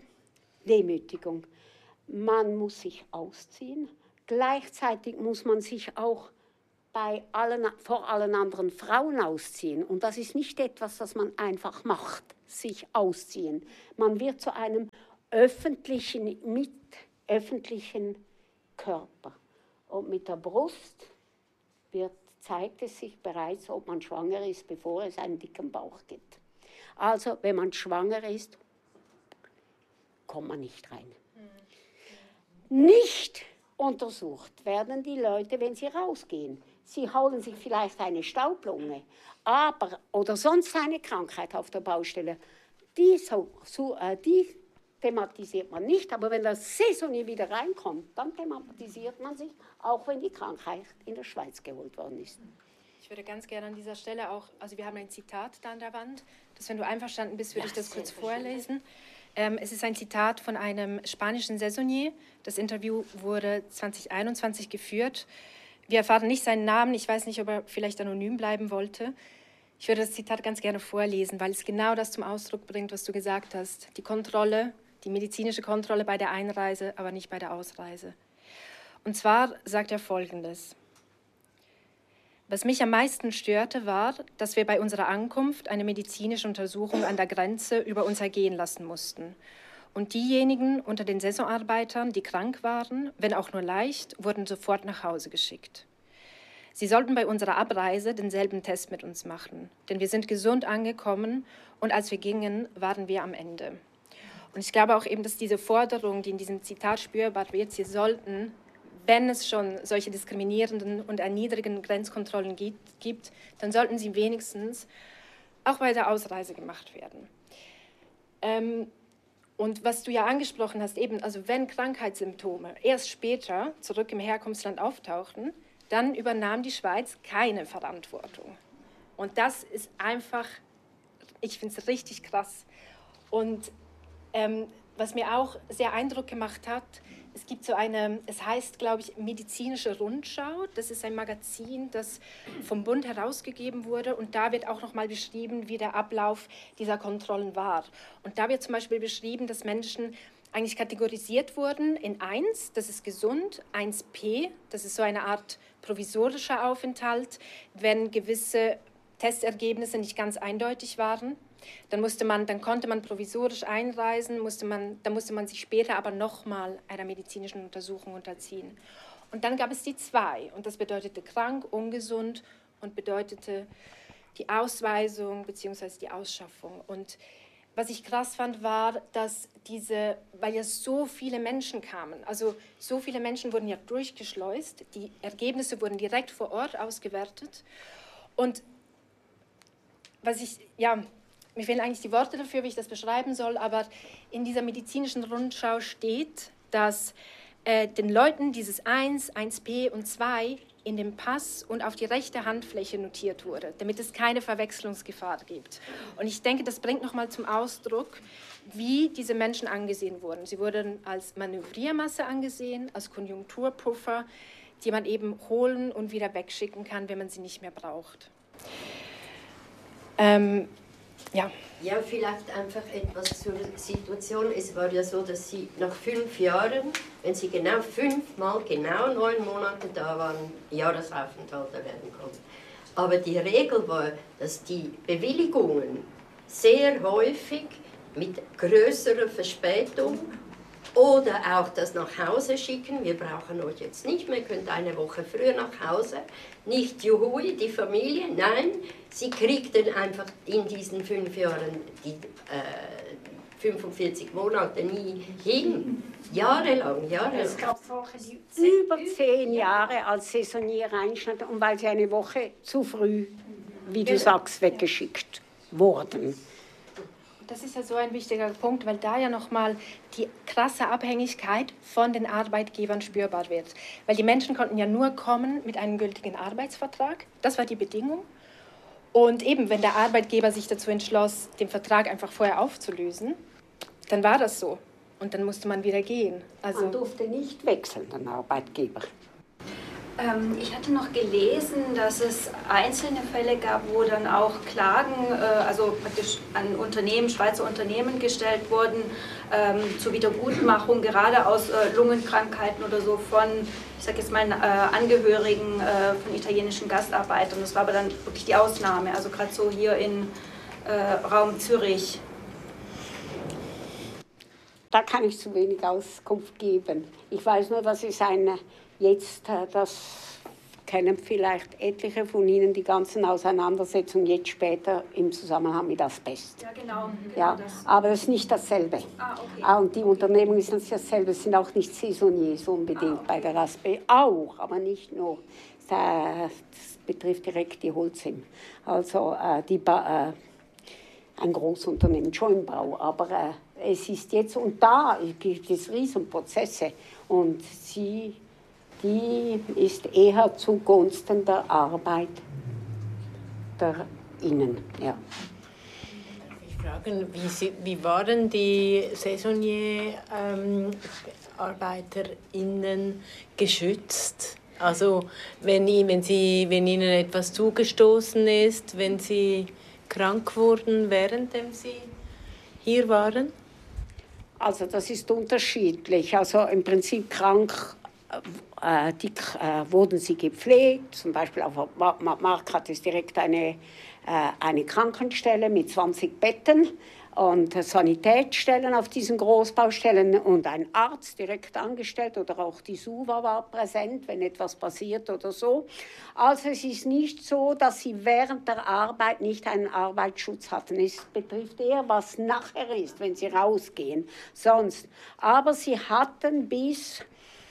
Demütigung. Man muss sich ausziehen, gleichzeitig muss man sich auch bei allen, vor allen anderen Frauen ausziehen. Und das ist nicht etwas, das man einfach macht, sich ausziehen. Man wird zu einem öffentlichen, mit öffentlichen Körper. Und mit der Brust wird, zeigt es sich bereits, ob man schwanger ist, bevor es einen dicken Bauch gibt. Also, wenn man schwanger ist, kommt man nicht rein. Nicht untersucht werden die Leute, wenn sie rausgehen. Sie holen sich vielleicht eine Staublunge, aber, oder sonst eine Krankheit auf der Baustelle. Die, so, so, äh, die thematisiert man nicht, aber wenn das Saisonier wieder reinkommt, dann thematisiert man sich, auch wenn die Krankheit in der Schweiz geholt worden ist. Ich würde ganz gerne an dieser Stelle auch, also wir haben ein Zitat da an der Wand, das, wenn du einverstanden bist, würde ja, ich das kurz vorlesen. Ähm, es ist ein Zitat von einem spanischen Saisonier. Das Interview wurde zwanzig einundzwanzig geführt. Wir erfahren nicht seinen Namen, ich weiß nicht, ob er vielleicht anonym bleiben wollte. Ich würde das Zitat ganz gerne vorlesen, weil es genau das zum Ausdruck bringt, was du gesagt hast. Die Kontrolle, die medizinische Kontrolle bei der Einreise, aber nicht bei der Ausreise. Und zwar sagt er Folgendes. Was mich am meisten störte, war, dass wir bei unserer Ankunft eine medizinische Untersuchung an der Grenze über uns ergehen lassen mussten. Und diejenigen unter den Saisonarbeitern, die krank waren, wenn auch nur leicht, wurden sofort nach Hause geschickt. Sie sollten bei unserer Abreise denselben Test mit uns machen, denn wir sind gesund angekommen und als wir gingen, waren wir am Ende. Und ich glaube auch eben, dass diese Forderung, die in diesem Zitat spürbar wird, sie sollten, wenn es schon solche diskriminierenden und erniedrigenden Grenzkontrollen gibt, dann sollten sie wenigstens auch bei der Ausreise gemacht werden. Ähm, und was du ja angesprochen hast, eben, also wenn Krankheitssymptome erst später zurück im Herkunftsland auftauchten, dann übernahm die Schweiz keine Verantwortung. Und das ist einfach, ich finde es richtig krass. Und ähm, was mir auch sehr Eindruck gemacht hat, es gibt so eine, es heißt, glaube ich, Medizinische Rundschau. Das ist ein Magazin, das vom Bund herausgegeben wurde. Und da wird auch nochmal beschrieben, wie der Ablauf dieser Kontrollen war. Und da wird zum Beispiel beschrieben, dass Menschen eigentlich kategorisiert wurden in eins, das ist gesund, eins P, das ist so eine Art provisorischer Aufenthalt, wenn gewisse Testergebnisse nicht ganz eindeutig waren. Dann, musste man, dann konnte man provisorisch einreisen, musste man, dann musste man sich später aber nochmal einer medizinischen Untersuchung unterziehen. Und dann gab es die zwei, und das bedeutete krank, ungesund und bedeutete die Ausweisung bzw. die Ausschaffung. Und was ich krass fand, war, dass diese, weil ja so viele Menschen kamen, also so viele Menschen wurden ja durchgeschleust, die Ergebnisse wurden direkt vor Ort ausgewertet. Und was ich, ja, mir fehlen eigentlich die Worte dafür, wie ich das beschreiben soll, aber in dieser medizinischen Rundschau steht, dass äh, den Leuten dieses eins, eins P und zwei in dem Pass und auf die rechte Handfläche notiert wurde, damit es keine Verwechslungsgefahr gibt. Und ich denke, das bringt nochmal zum Ausdruck, wie diese Menschen angesehen wurden. Sie wurden als Manövriermasse angesehen, als Konjunkturpuffer, die man eben holen und wieder wegschicken kann, wenn man sie nicht mehr braucht. Ähm, Ja. ja, vielleicht einfach etwas zur Situation. Es war ja so, dass Sie nach fünf Jahren, wenn Sie genau fünfmal, genau neun Monate da waren, Jahresaufenthalt werden konnten. Aber die Regel war, dass die Bewilligungen sehr häufig mit größerer Verspätung oder auch das nach Hause schicken, wir brauchen euch jetzt nicht mehr, könnt eine Woche früher nach Hause, nicht juhui, die Familie, nein, sie kriegten einfach in diesen fünf Jahren die äh, fünfundvierzig Monate nie hin, jahrelang, jahrelang. Es gab Wochen, die über zehn Jahre als Saisonier reinstanden, und weil sie eine Woche zu früh, wie du sagst, weggeschickt wurden. Das ist ja so ein wichtiger Punkt, weil da ja nochmal die krasse Abhängigkeit von den Arbeitgebern spürbar wird. Weil die Menschen konnten ja nur kommen mit einem gültigen Arbeitsvertrag. Das war die Bedingung. Und eben, wenn der Arbeitgeber sich dazu entschloss, den Vertrag einfach vorher aufzulösen, dann war das so. Und dann musste man wieder gehen. Also man durfte nicht wechseln, den Arbeitgeber. Ähm, ich hatte noch gelesen, dass es einzelne Fälle gab, wo dann auch Klagen, äh, also praktisch an Unternehmen, Schweizer Unternehmen gestellt wurden, ähm, zur Wiedergutmachung, gerade aus äh, Lungenkrankheiten oder so von, ich sage jetzt mal, äh, Angehörigen äh, von italienischen Gastarbeitern. Das war aber dann wirklich die Ausnahme, also gerade so hier in äh, Raum Zürich. Da kann ich zu wenig Auskunft geben. Ich weiß nur, dass es eine, jetzt, das kennen vielleicht etliche von Ihnen, die ganzen Auseinandersetzungen jetzt später im Zusammenhang mit Asbest. Ja, genau. genau ja, das. aber es ist nicht dasselbe. Ah, okay. ah, und die okay. Unternehmung ist nicht dasselbe, es sind auch nicht Saisonniers unbedingt ah, okay. bei der Asbest. Auch, aber nicht nur. Das betrifft direkt die Holcim. Also äh, die ba äh, ein Großunternehmen, schon im Bau, aber äh, es ist jetzt, und da gibt es Riesenprozesse und sie, die ist eher zugunsten der Arbeit der Innen. Ja. Darf ich fragen, wie, sie, wie waren die Saisonier-ArbeiterInnen ähm, geschützt? Also wenn, wenn, sie, wenn ihnen etwas zugestoßen ist, wenn sie krank wurden, währenddem sie hier waren? Also das ist unterschiedlich. Also im Prinzip krank äh, die, äh, wurden sie gepflegt. Zum Beispiel auf Mark hat es direkt eine, äh, eine Krankenstelle mit zwanzig Betten und Sanitätsstellen auf diesen Großbaustellen und ein Arzt direkt angestellt oder auch die SUVA war präsent, wenn etwas passiert oder so. Also es ist nicht so, dass sie während der Arbeit nicht einen Arbeitsschutz hatten. Es betrifft eher, was nachher ist, wenn sie rausgehen. Sonst. Aber sie hatten bis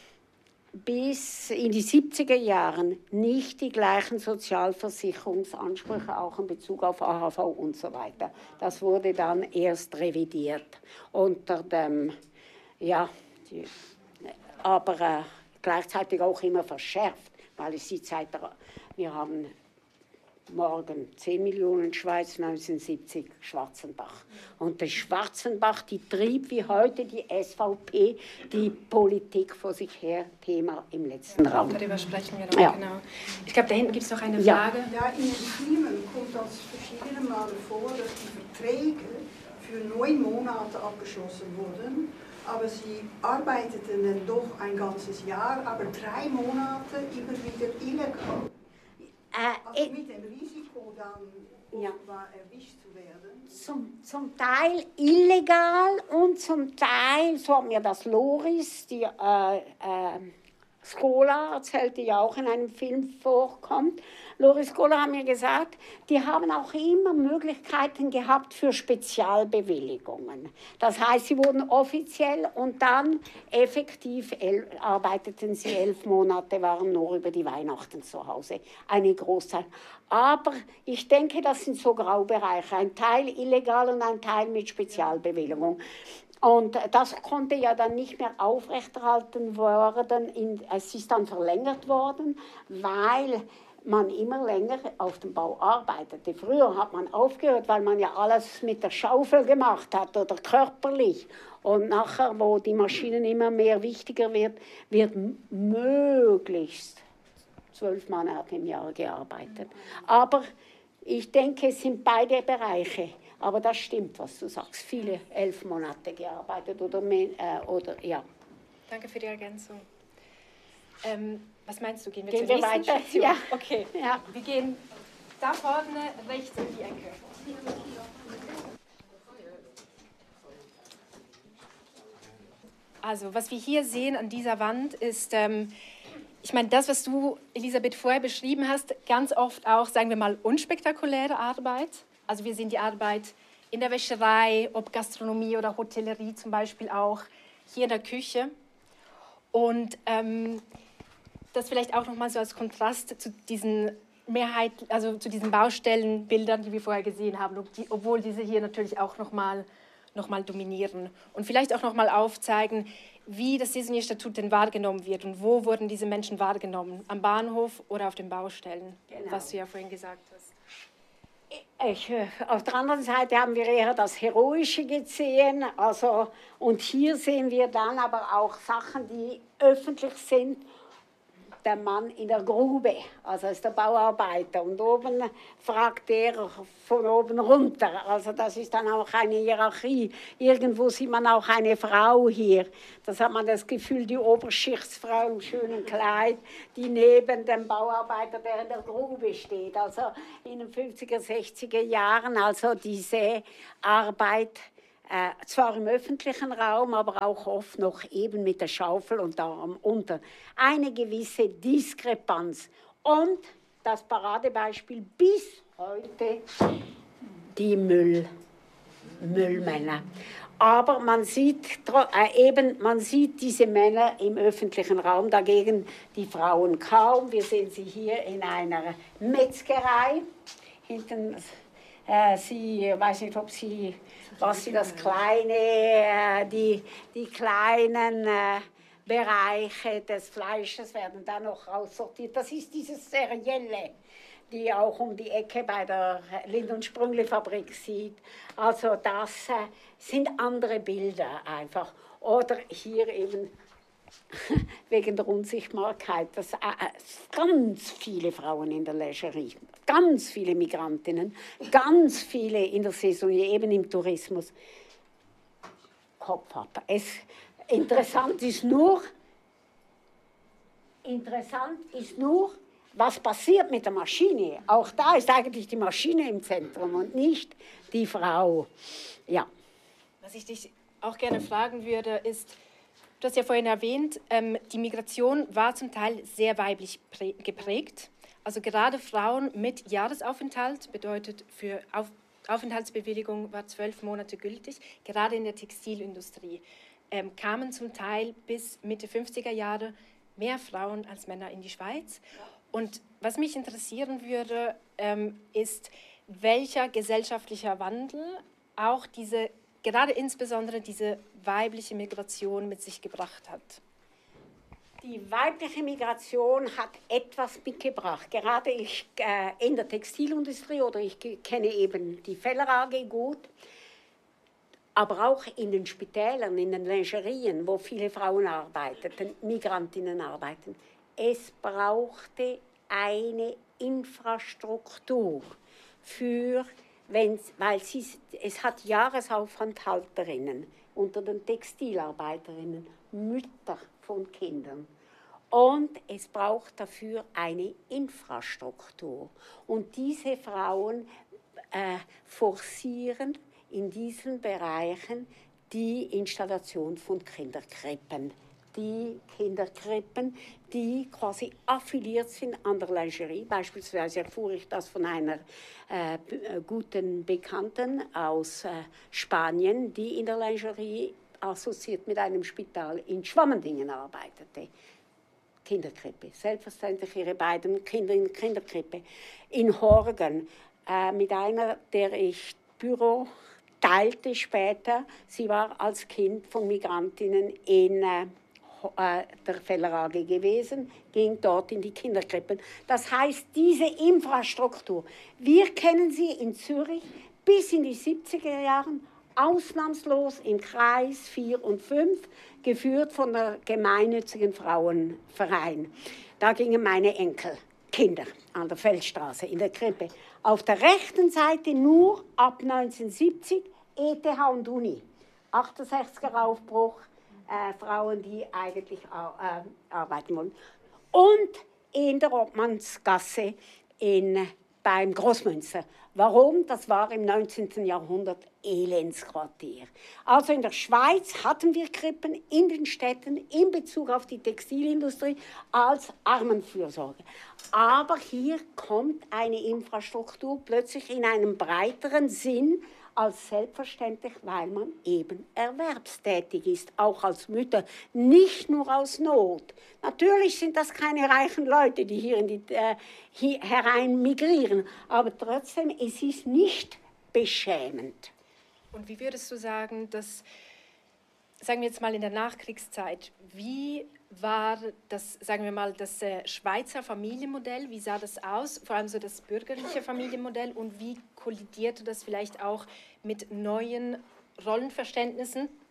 bis in die siebziger Jahren nicht die gleichen Sozialversicherungsansprüche, auch in Bezug auf A H V und so weiter. Das wurde dann erst revidiert unter dem, ja, die, aber äh, gleichzeitig auch immer verschärft, weil es die Zeit, der, wir haben morgen zehn Millionen Schweiz, neunzehnhundertsiebzig Schwarzenbach. Und der Schwarzenbach, die trieb wie heute die S V P die Politik vor sich her, Thema im letzten ja, Raum. Darüber sprechen wir noch, ja. Genau. Ich glaube, da hinten gibt es noch eine ja. Frage. Ja, in den Filmen kommt das verschiedene Male vor, dass die Verträge für neun Monate abgeschlossen wurden, aber sie arbeiteten dann doch ein ganzes Jahr, aber drei Monate immer wieder illegal. Also mit dem Risiko dann ja. erwischt zu werden? Zum, zum Teil illegal und zum Teil, so hat mir das Loris, die äh, äh, Scola erzählt, die ja auch in einem Film vorkommt. Loris Scola hat mir gesagt, die haben auch immer Möglichkeiten gehabt für Spezialbewilligungen. Das heißt, sie wurden offiziell und dann effektiv el- arbeiteten sie elf Monate, waren nur über die Weihnachten zu Hause. Eine Großteil. Aber ich denke, das sind so Graubereiche. Ein Teil illegal und ein Teil mit Spezialbewilligung. Und das konnte ja dann nicht mehr aufrechterhalten werden. Es ist dann verlängert worden, weil man immer länger auf dem Bau arbeitete. Früher hat man aufgehört, weil man ja alles mit der Schaufel gemacht hat oder körperlich. Und nachher, wo die Maschinen immer mehr wichtiger wird, wird möglichst zwölf Monate im Jahr gearbeitet. Aber ich denke, es sind beide Bereiche. Aber das stimmt, was du sagst. Viele elf Monate gearbeitet oder mehr, äh, oder ja. Danke für die Ergänzung. Ähm, was meinst du, gehen wir gehen zur wir nächsten weiter? Station? Ja. Okay, ja. Wir gehen da vorne rechts in die Ecke. Also, was wir hier sehen an dieser Wand ist, ähm, ich meine, das, was du, Elisabeth, vorher beschrieben hast, ganz oft auch, sagen wir mal, unspektakuläre Arbeit. Also wir sehen die Arbeit in der Wäscherei, ob Gastronomie oder Hotellerie zum Beispiel auch, hier in der Küche. Und ähm, das vielleicht auch nochmal so als Kontrast zu diesen Mehrheit, also zu diesen Baustellenbildern, die wir vorher gesehen haben, die, obwohl diese hier natürlich auch nochmal noch mal dominieren. Und vielleicht auch nochmal aufzeigen, wie das Saisonierstatut denn wahrgenommen wird und wo wurden diese Menschen wahrgenommen, am Bahnhof oder auf den Baustellen, genau. Was du ja vorhin gesagt hast. Ich, auf der anderen Seite haben wir eher das Heroische gesehen, also, und hier sehen wir dann aber auch Sachen, die öffentlich sind der Mann in der Grube, also ist der Bauarbeiter. Und oben fragt er von oben runter. Also das ist dann auch eine Hierarchie. Irgendwo sieht man auch eine Frau hier. Das hat man das Gefühl, die Oberschichtsfrau im schönen Kleid, die neben dem Bauarbeiter, der in der Grube steht. Also in den fünfziger, sechziger Jahren, also diese Arbeit, Äh, zwar im öffentlichen Raum, aber auch oft noch eben mit der Schaufel und da unter. Eine gewisse Diskrepanz. Und das Paradebeispiel bis heute, die Müll, Müllmänner. Aber man sieht, äh, eben, man sieht diese Männer im öffentlichen Raum, dagegen die Frauen kaum. Wir sehen sie hier in einer Metzgerei. Hinten, äh, sie, ich weiß nicht, ob sie... was sie das kleine, die, die kleinen äh, Bereiche des Fleisches werden dann noch aussortiert. Das ist dieses Serielle, die auch um die Ecke bei der Lind- und Sprüngli-Fabrik sieht. Also das äh, sind andere Bilder einfach. Oder hier eben wegen der Unsichtbarkeit, dass äh, ganz viele Frauen in der Lingerie, ganz viele Migrantinnen, ganz viele in der Saisonier, eben im Tourismus, Kopf ab. Es, interessant ist nur, interessant ist nur, was passiert mit der Maschine. Auch da ist eigentlich die Maschine im Zentrum und nicht die Frau. Ja. Was ich dich auch gerne fragen würde, ist, du hast ja vorhin erwähnt, ähm, die Migration war zum Teil sehr weiblich geprägt. Also gerade Frauen mit Jahresaufenthalt bedeutet für Auf Aufenthaltsbewilligung war zwölf Monate gültig. Gerade in der Textilindustrie ähm, kamen zum Teil bis Mitte fünfziger Jahre mehr Frauen als Männer in die Schweiz. Und was mich interessieren würde, ähm, ist, welcher gesellschaftlicher Wandel auch diese, gerade insbesondere diese weibliche Migration mit sich gebracht hat. Die weibliche Migration hat etwas mitgebracht. Gerade ich äh, in der Textilindustrie, oder ich kenne eben die Feller A G gut, aber auch in den Spitälern, in den Lingerien, wo viele Frauen arbeiten, Migrantinnen arbeiten. Es brauchte eine Infrastruktur für, wenn's, weil sie, es hat Jahresaufenthalterinnen unter den Textilarbeiterinnen, Mütter von Kindern. Und es braucht dafür eine Infrastruktur. Und diese Frauen äh, forcieren in diesen Bereichen die Installation von Kinderkrippen. Die Kinderkrippen, die quasi affiliiert sind an der Lingerie. Beispielsweise erfuhr ich das von einer äh, guten Bekannten aus äh, Spanien, die in der Lingerie assoziiert mit einem Spital in Schwammendingen arbeitete. Kinderkrippe, selbstverständlich ihre beiden Kinder in Kinderkrippe. In Horgen äh, mit einer, der ich Büro teilte später. Sie war als Kind von Migrantinnen in äh, der Feller A G gewesen, ging dort in die Kinderkrippen. Das heißt, diese Infrastruktur, wir kennen sie in Zürich bis in die siebziger Jahren ausnahmslos im Kreis vier und fünf, geführt von der gemeinnützigen Frauenverein. Da gingen meine Enkelkinder an der Feldstraße in der Krippe. Auf der rechten Seite nur ab neunzehnhundertsiebzig E T H und Uni. achtundsechziger Aufbruch, äh, Frauen, die eigentlich äh, arbeiten wollen. Und in der Obmannsgasse in, beim Großmünster. Warum? Das war im neunzehnten Jahrhundert Elendsquartier. Also in der Schweiz hatten wir Krippen in den Städten in Bezug auf die Textilindustrie als Armenfürsorge. Aber hier kommt eine Infrastruktur plötzlich in einem breiteren Sinn als selbstverständlich, weil man eben erwerbstätig ist, auch als Mütter, nicht nur aus Not. Natürlich sind das keine reichen Leute, die hier, in die, äh, hier herein migrieren, aber trotzdem, es ist nicht beschämend. Und wie würdest du sagen, dass, sagen wir jetzt mal in der Nachkriegszeit, wie war das, sagen wir mal, das äh, Schweizer Familienmodell, wie sah das aus, vor allem so das bürgerliche Familienmodell, und wie kollidierte das vielleicht auch mit neuen Rollenverständnissen,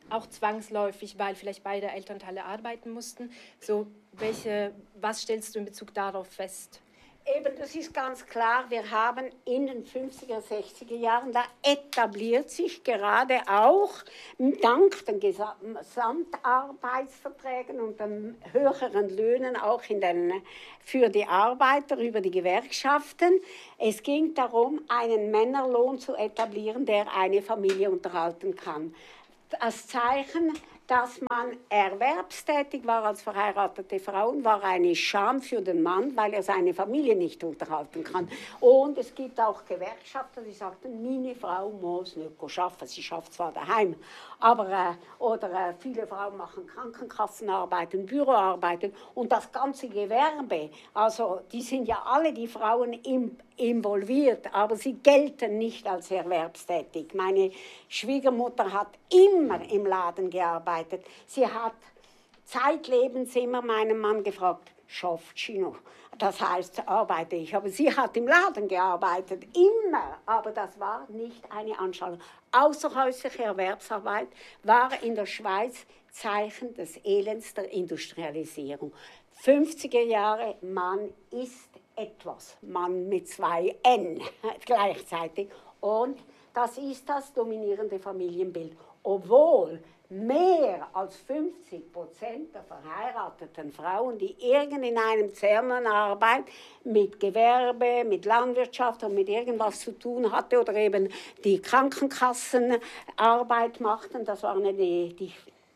auch zwangsläufig, weil vielleicht beide Elternteile arbeiten mussten. So, welche, was stellst du in Bezug darauf fest? Eben, das ist ganz klar, wir haben in den fünfziger, sechziger Jahren, da etabliert sich gerade auch dank den Gesamtarbeitsverträgen und den höheren Löhnen auch in den, für die Arbeiter über die Gewerkschaften. Es ging darum, einen Männerlohn zu etablieren, der eine Familie unterhalten kann. Als Zeichen, dass man erwerbstätig war als verheiratete Frau, war eine Scham für den Mann, weil er seine Familie nicht unterhalten kann. Und es gibt auch Gewerkschafter, die sagten, meine Frau muss nicht arbeiten, sie schafft zwar daheim, aber äh, oder äh, viele Frauen machen Krankenkassenarbeiten, Büroarbeiten und das ganze Gewerbe, also die sind ja alle die Frauen im involviert, aber sie gelten nicht als erwerbstätig. Meine Schwiegermutter hat immer im Laden gearbeitet. Sie hat zeitlebens immer meinen Mann gefragt, schafft sie noch? Das heißt, arbeite ich. Aber sie hat im Laden gearbeitet, immer. Aber das war nicht eine Anschauung. Außerhäusliche Erwerbsarbeit war in der Schweiz Zeichen des Elends der Industrialisierung. fünfziger Jahre, man ist etwas, Mann mit zwei N gleichzeitig. Und das ist das dominierende Familienbild. Obwohl mehr als fünfzig Prozent der verheirateten Frauen, die irgend in einem Zermernarbeit mit Gewerbe, mit Landwirtschaft und mit irgendwas zu tun hatte oder eben die Krankenkassenarbeit machten, das waren die, die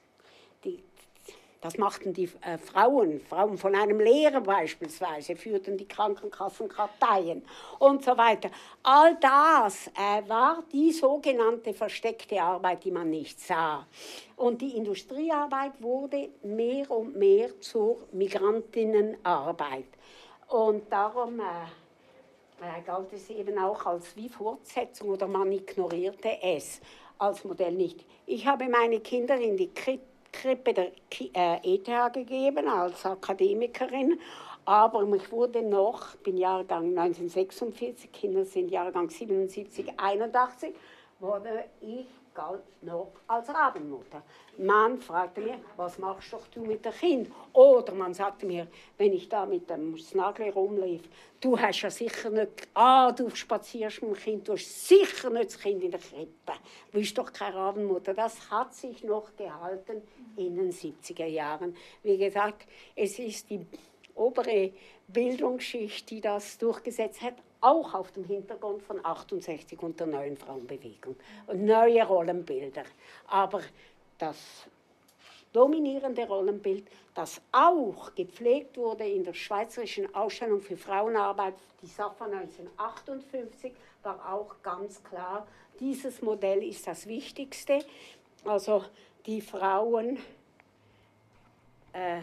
Das machten die äh, Frauen, Frauen von einem Lehrer beispielsweise, führten die Krankenkassenkarteien und so weiter. All das äh, war die sogenannte versteckte Arbeit, die man nicht sah. Und die Industriearbeit wurde mehr und mehr zur Migrantinnenarbeit. Und darum äh, äh, galt es eben auch als wie Fortsetzung oder man ignorierte es als Modell nicht. Ich habe meine Kinder in die Kritik Krippe der E T H gegeben als Akademikerin, aber ich wurde noch, ich bin Jahrgang neunzehnhundertsechsundvierzig, Kinder sind Jahrgang siebenundsiebzig, einundachtzig, wurde ich galt noch als Rabenmutter. Man fragte mir, was machst doch du mit dem Kind? Oder man sagte mir, wenn ich da mit dem Snagel rumlief, du hast ja sicher nicht, ah, du spazierst mit dem Kind, du hast sicher nicht das Kind in der Krippe. Du bist doch keine Rabenmutter. Das hat sich noch gehalten in den siebziger Jahren. Wie gesagt, es ist die obere Bildungsschicht, die das durchgesetzt hat, auch auf dem Hintergrund von achtundsechzig und der neuen Frauenbewegung. Und neue Rollenbilder. Aber das dominierende Rollenbild, das auch gepflegt wurde in der Schweizerischen Ausstellung für Frauenarbeit, die S A F A neunzehnhundertachtundfünfzig, war auch ganz klar, dieses Modell ist das Wichtigste. Also die Frauen, äh,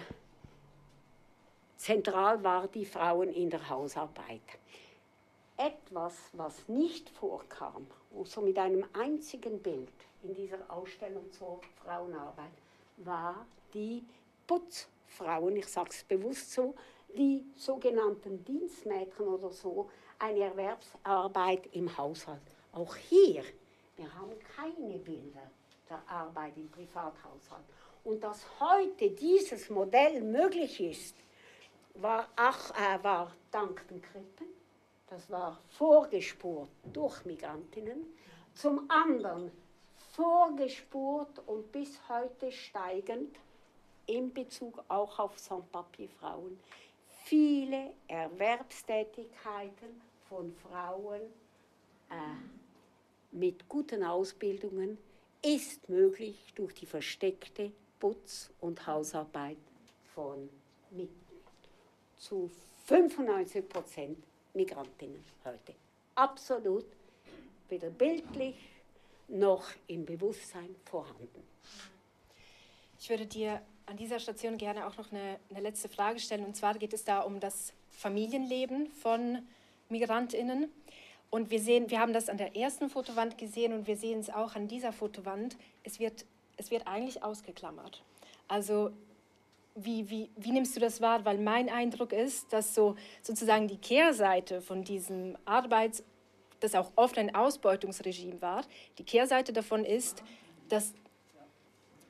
zentral war die Frauen in der Hausarbeit. Etwas, was nicht vorkam, so mit einem einzigen Bild in dieser Ausstellung zur Frauenarbeit, war die Putzfrauen, ich sage es bewusst so, die sogenannten Dienstmädchen oder so, eine Erwerbsarbeit im Haushalt. Auch hier, wir haben keine Bilder der Arbeit im Privathaushalt. Und dass heute dieses Modell möglich ist, war, ach, äh, war dank den Krippen. Das war vorgespurt durch Migrantinnen. Zum anderen vorgespurt und bis heute steigend in Bezug auch auf Sans-Papier-Frauen. Viele Erwerbstätigkeiten von Frauen äh, mit guten Ausbildungen ist möglich durch die versteckte Putz- und Hausarbeit von mit zu fünfundneunzig Prozent Migrantinnen heute. Absolut weder bildlich noch im Bewusstsein vorhanden. Ich würde dir an dieser Station gerne auch noch eine, eine letzte Frage stellen. Und zwar geht es da um das Familienleben von MigrantInnen. Und wir sehen, wir haben das an der ersten Fotowand gesehen und wir sehen es auch an dieser Fotowand. Es wird, es wird eigentlich ausgeklammert. Also Wie, wie, wie nimmst du das wahr? Weil mein Eindruck ist, dass so sozusagen die Kehrseite von diesem Arbeits-, das auch oft ein Ausbeutungsregime war, die Kehrseite davon ist, dass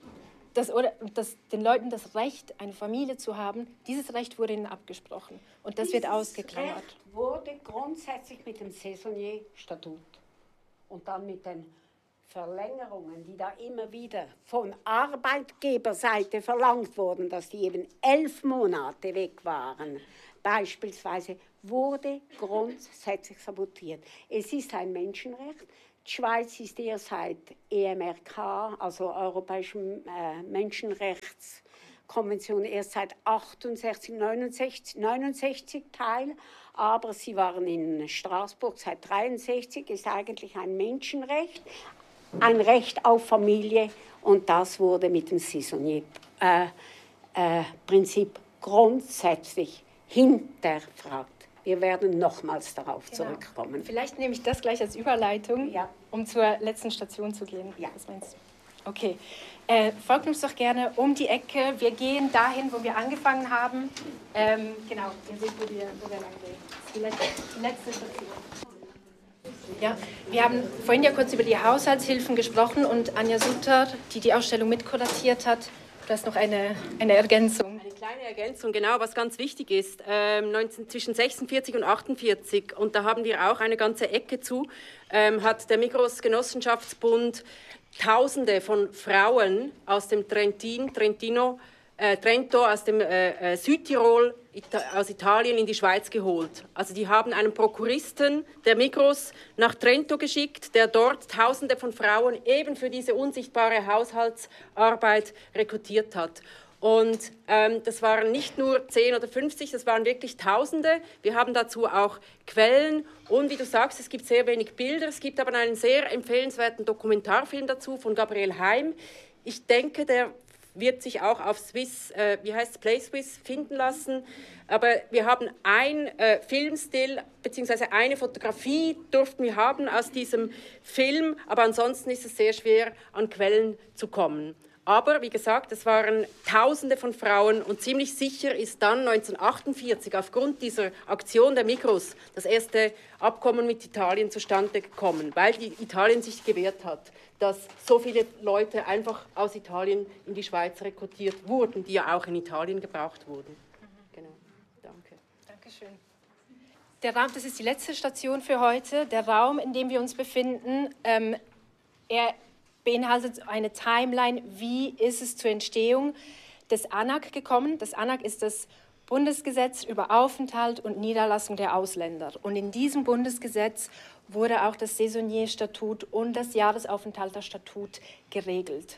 das, oder, das, den Leuten das Recht, eine Familie zu haben, dieses Recht wurde ihnen abgesprochen. Und das Dieses wird ausgeklammert. Recht wurde grundsätzlich mit dem Saisonnier-Statut und dann mit den Verlängerungen, die da immer wieder von Arbeitgeberseite verlangt wurden, dass die eben elf Monate weg waren, beispielsweise, wurde grundsätzlich sabotiert. Es ist ein Menschenrecht. Die Schweiz ist eher seit E M R K, also Europäischen äh, Menschenrechtskonvention, erst seit achtundsechzig, neunundsechzig, neunundsechzig Teil, aber sie waren in Straßburg seit dreiundsechzig, ist eigentlich ein Menschenrecht, ein Recht auf Familie, und das wurde mit dem Saisonnier-Prinzip äh, äh, grundsätzlich hinterfragt. Wir werden nochmals darauf genau. zurückkommen. Vielleicht nehme ich das gleich als Überleitung, ja. um zur letzten Station zu gehen. Ja. Was meinst du? Okay. Äh, folgt uns doch gerne um die Ecke. Wir gehen dahin, wo wir angefangen haben. Ähm, genau, ihr seht, wo wir, wo wir lang gehen. Das ist die letzte, die letzte Station. Ja, wir haben vorhin ja kurz über die Haushaltshilfen gesprochen und Anja Sutter, die die Ausstellung mitkuratiert hat, du hast noch eine, eine Ergänzung. Eine kleine Ergänzung, genau, was ganz wichtig ist. Ähm, neunzehn, zwischen sechsundvierzig und achtundvierzig, und da haben wir auch eine ganze Ecke zu, ähm, hat der Migros Genossenschaftsbund Tausende von Frauen aus dem Trentin, Trentino, äh, Trento, aus dem äh, Südtirol, Ita- aus Italien in die Schweiz geholt. Also die haben einen Prokuristen der Migros nach Trento geschickt, der dort Tausende von Frauen eben für diese unsichtbare Haushaltsarbeit rekrutiert hat. Und ähm, das waren nicht nur zehn oder fünfzig, das waren wirklich Tausende. Wir haben dazu auch Quellen und wie du sagst, es gibt sehr wenig Bilder. Es gibt aber einen sehr empfehlenswerten Dokumentarfilm dazu von Gabriel Heim. Ich denke, der wird sich auch auf Swiss, äh, wie heißt es, Play Swiss finden lassen. Aber wir haben ein äh, Filmstil, beziehungsweise eine Fotografie durften wir haben aus diesem Film, aber ansonsten ist es sehr schwer, an Quellen zu kommen. Aber wie gesagt, es waren Tausende von Frauen und ziemlich sicher ist dann neunzehnhundertachtundvierzig aufgrund dieser Aktion der Migros das erste Abkommen mit Italien zustande gekommen, weil die Italien sich gewehrt hat, dass so viele Leute einfach aus Italien in die Schweiz rekrutiert wurden, die ja auch in Italien gebraucht wurden. Mhm. Genau, danke. Dankeschön. Der Raum, das ist die letzte Station für heute. Der Raum, in dem wir uns befinden, ähm, er beinhaltet eine Timeline, wie ist es zur Entstehung des A N A G gekommen. Das A N A G ist das Bundesgesetz über Aufenthalt und Niederlassung der Ausländer. Und in diesem Bundesgesetz wurde auch das Saisonnier-Statut und das Jahresaufenthalter-Statut geregelt.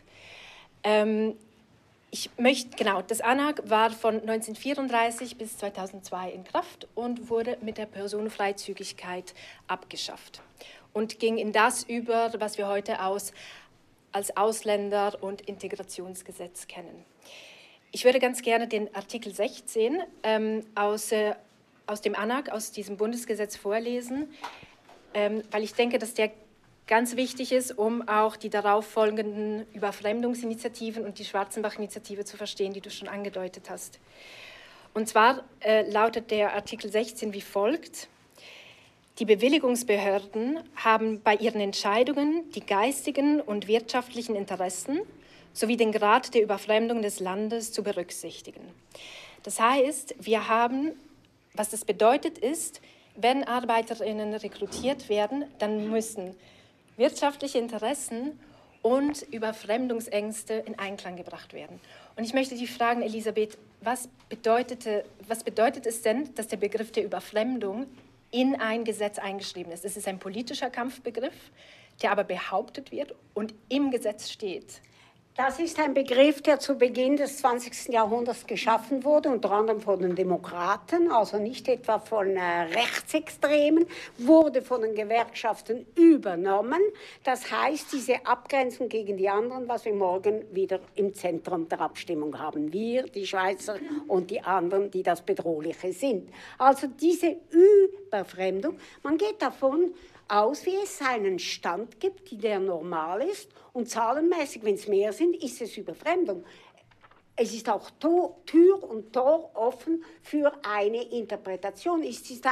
Ähm, ich möchte, genau, das A N A G war von neunzehnhundertvierunddreißig bis zweitausendzwei in Kraft und wurde mit der Personenfreizügigkeit abgeschafft und ging in das über, was wir heute aus als Ausländer- und Integrationsgesetz kennen. Ich würde ganz gerne den Artikel sechzehn ähm, aus, äh, aus dem A N A G, aus diesem Bundesgesetz vorlesen, ähm, weil ich denke, dass der ganz wichtig ist, um auch die darauffolgenden Überfremdungsinitiativen und die Schwarzenbach-Initiative zu verstehen, die du schon angedeutet hast. Und zwar äh, lautet der Artikel sechzehn wie folgt: Die Bewilligungsbehörden haben bei ihren Entscheidungen die geistigen und wirtschaftlichen Interessen sowie den Grad der Überfremdung des Landes zu berücksichtigen. Das heißt, wir haben, was das bedeutet ist, wenn ArbeiterInnen rekrutiert werden, dann müssen wirtschaftliche Interessen und Überfremdungsängste in Einklang gebracht werden. Und ich möchte dich fragen, Elisabeth, was, bedeutete, was bedeutet es denn, dass der Begriff der Überfremdung in ein Gesetz eingeschrieben ist? Es ist ein politischer Kampfbegriff, der aber behauptet wird und im Gesetz steht. Das ist ein Begriff, der zu Beginn des zwanzigsten Jahrhunderts geschaffen wurde, unter anderem von den Demokraten, also nicht etwa von äh, Rechtsextremen, wurde von den Gewerkschaften übernommen. Das heißt, diese Abgrenzung gegen die anderen, was wir morgen wieder im Zentrum der Abstimmung haben. Wir, die Schweizer und die anderen, die das Bedrohliche sind. Also diese Überfremdung, man geht davon aus, wie es einen Stand gibt, der normal ist, und zahlenmäßig, wenn es mehr sind, ist es Überfremdung. Es ist auch Tor, Tür und Tor offen für eine Interpretation. Es ist ein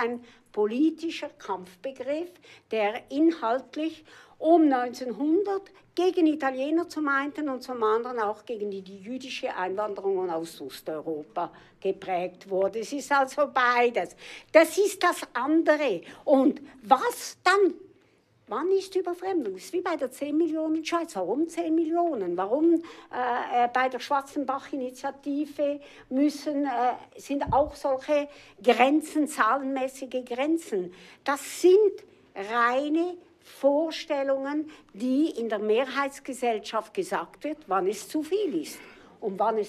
politischer Kampfbegriff, der inhaltlich um neunzehnhundert gegen Italiener zum einen und zum anderen auch gegen die, die jüdische Einwanderung aus Osteuropa geprägt wurde. Es ist also beides. Das ist das andere. Und was dann? Wann ist Überfremdung? Das ist wie bei der zehn Millionen Schweiz. Warum zehn Millionen? Warum äh, bei der Schwarzenbach-Initiative müssen, äh, sind auch solche Grenzen, zahlenmäßige Grenzen? Das sind reine Vorstellungen, die in der Mehrheitsgesellschaft gesagt wird, wann es zu viel ist und wann es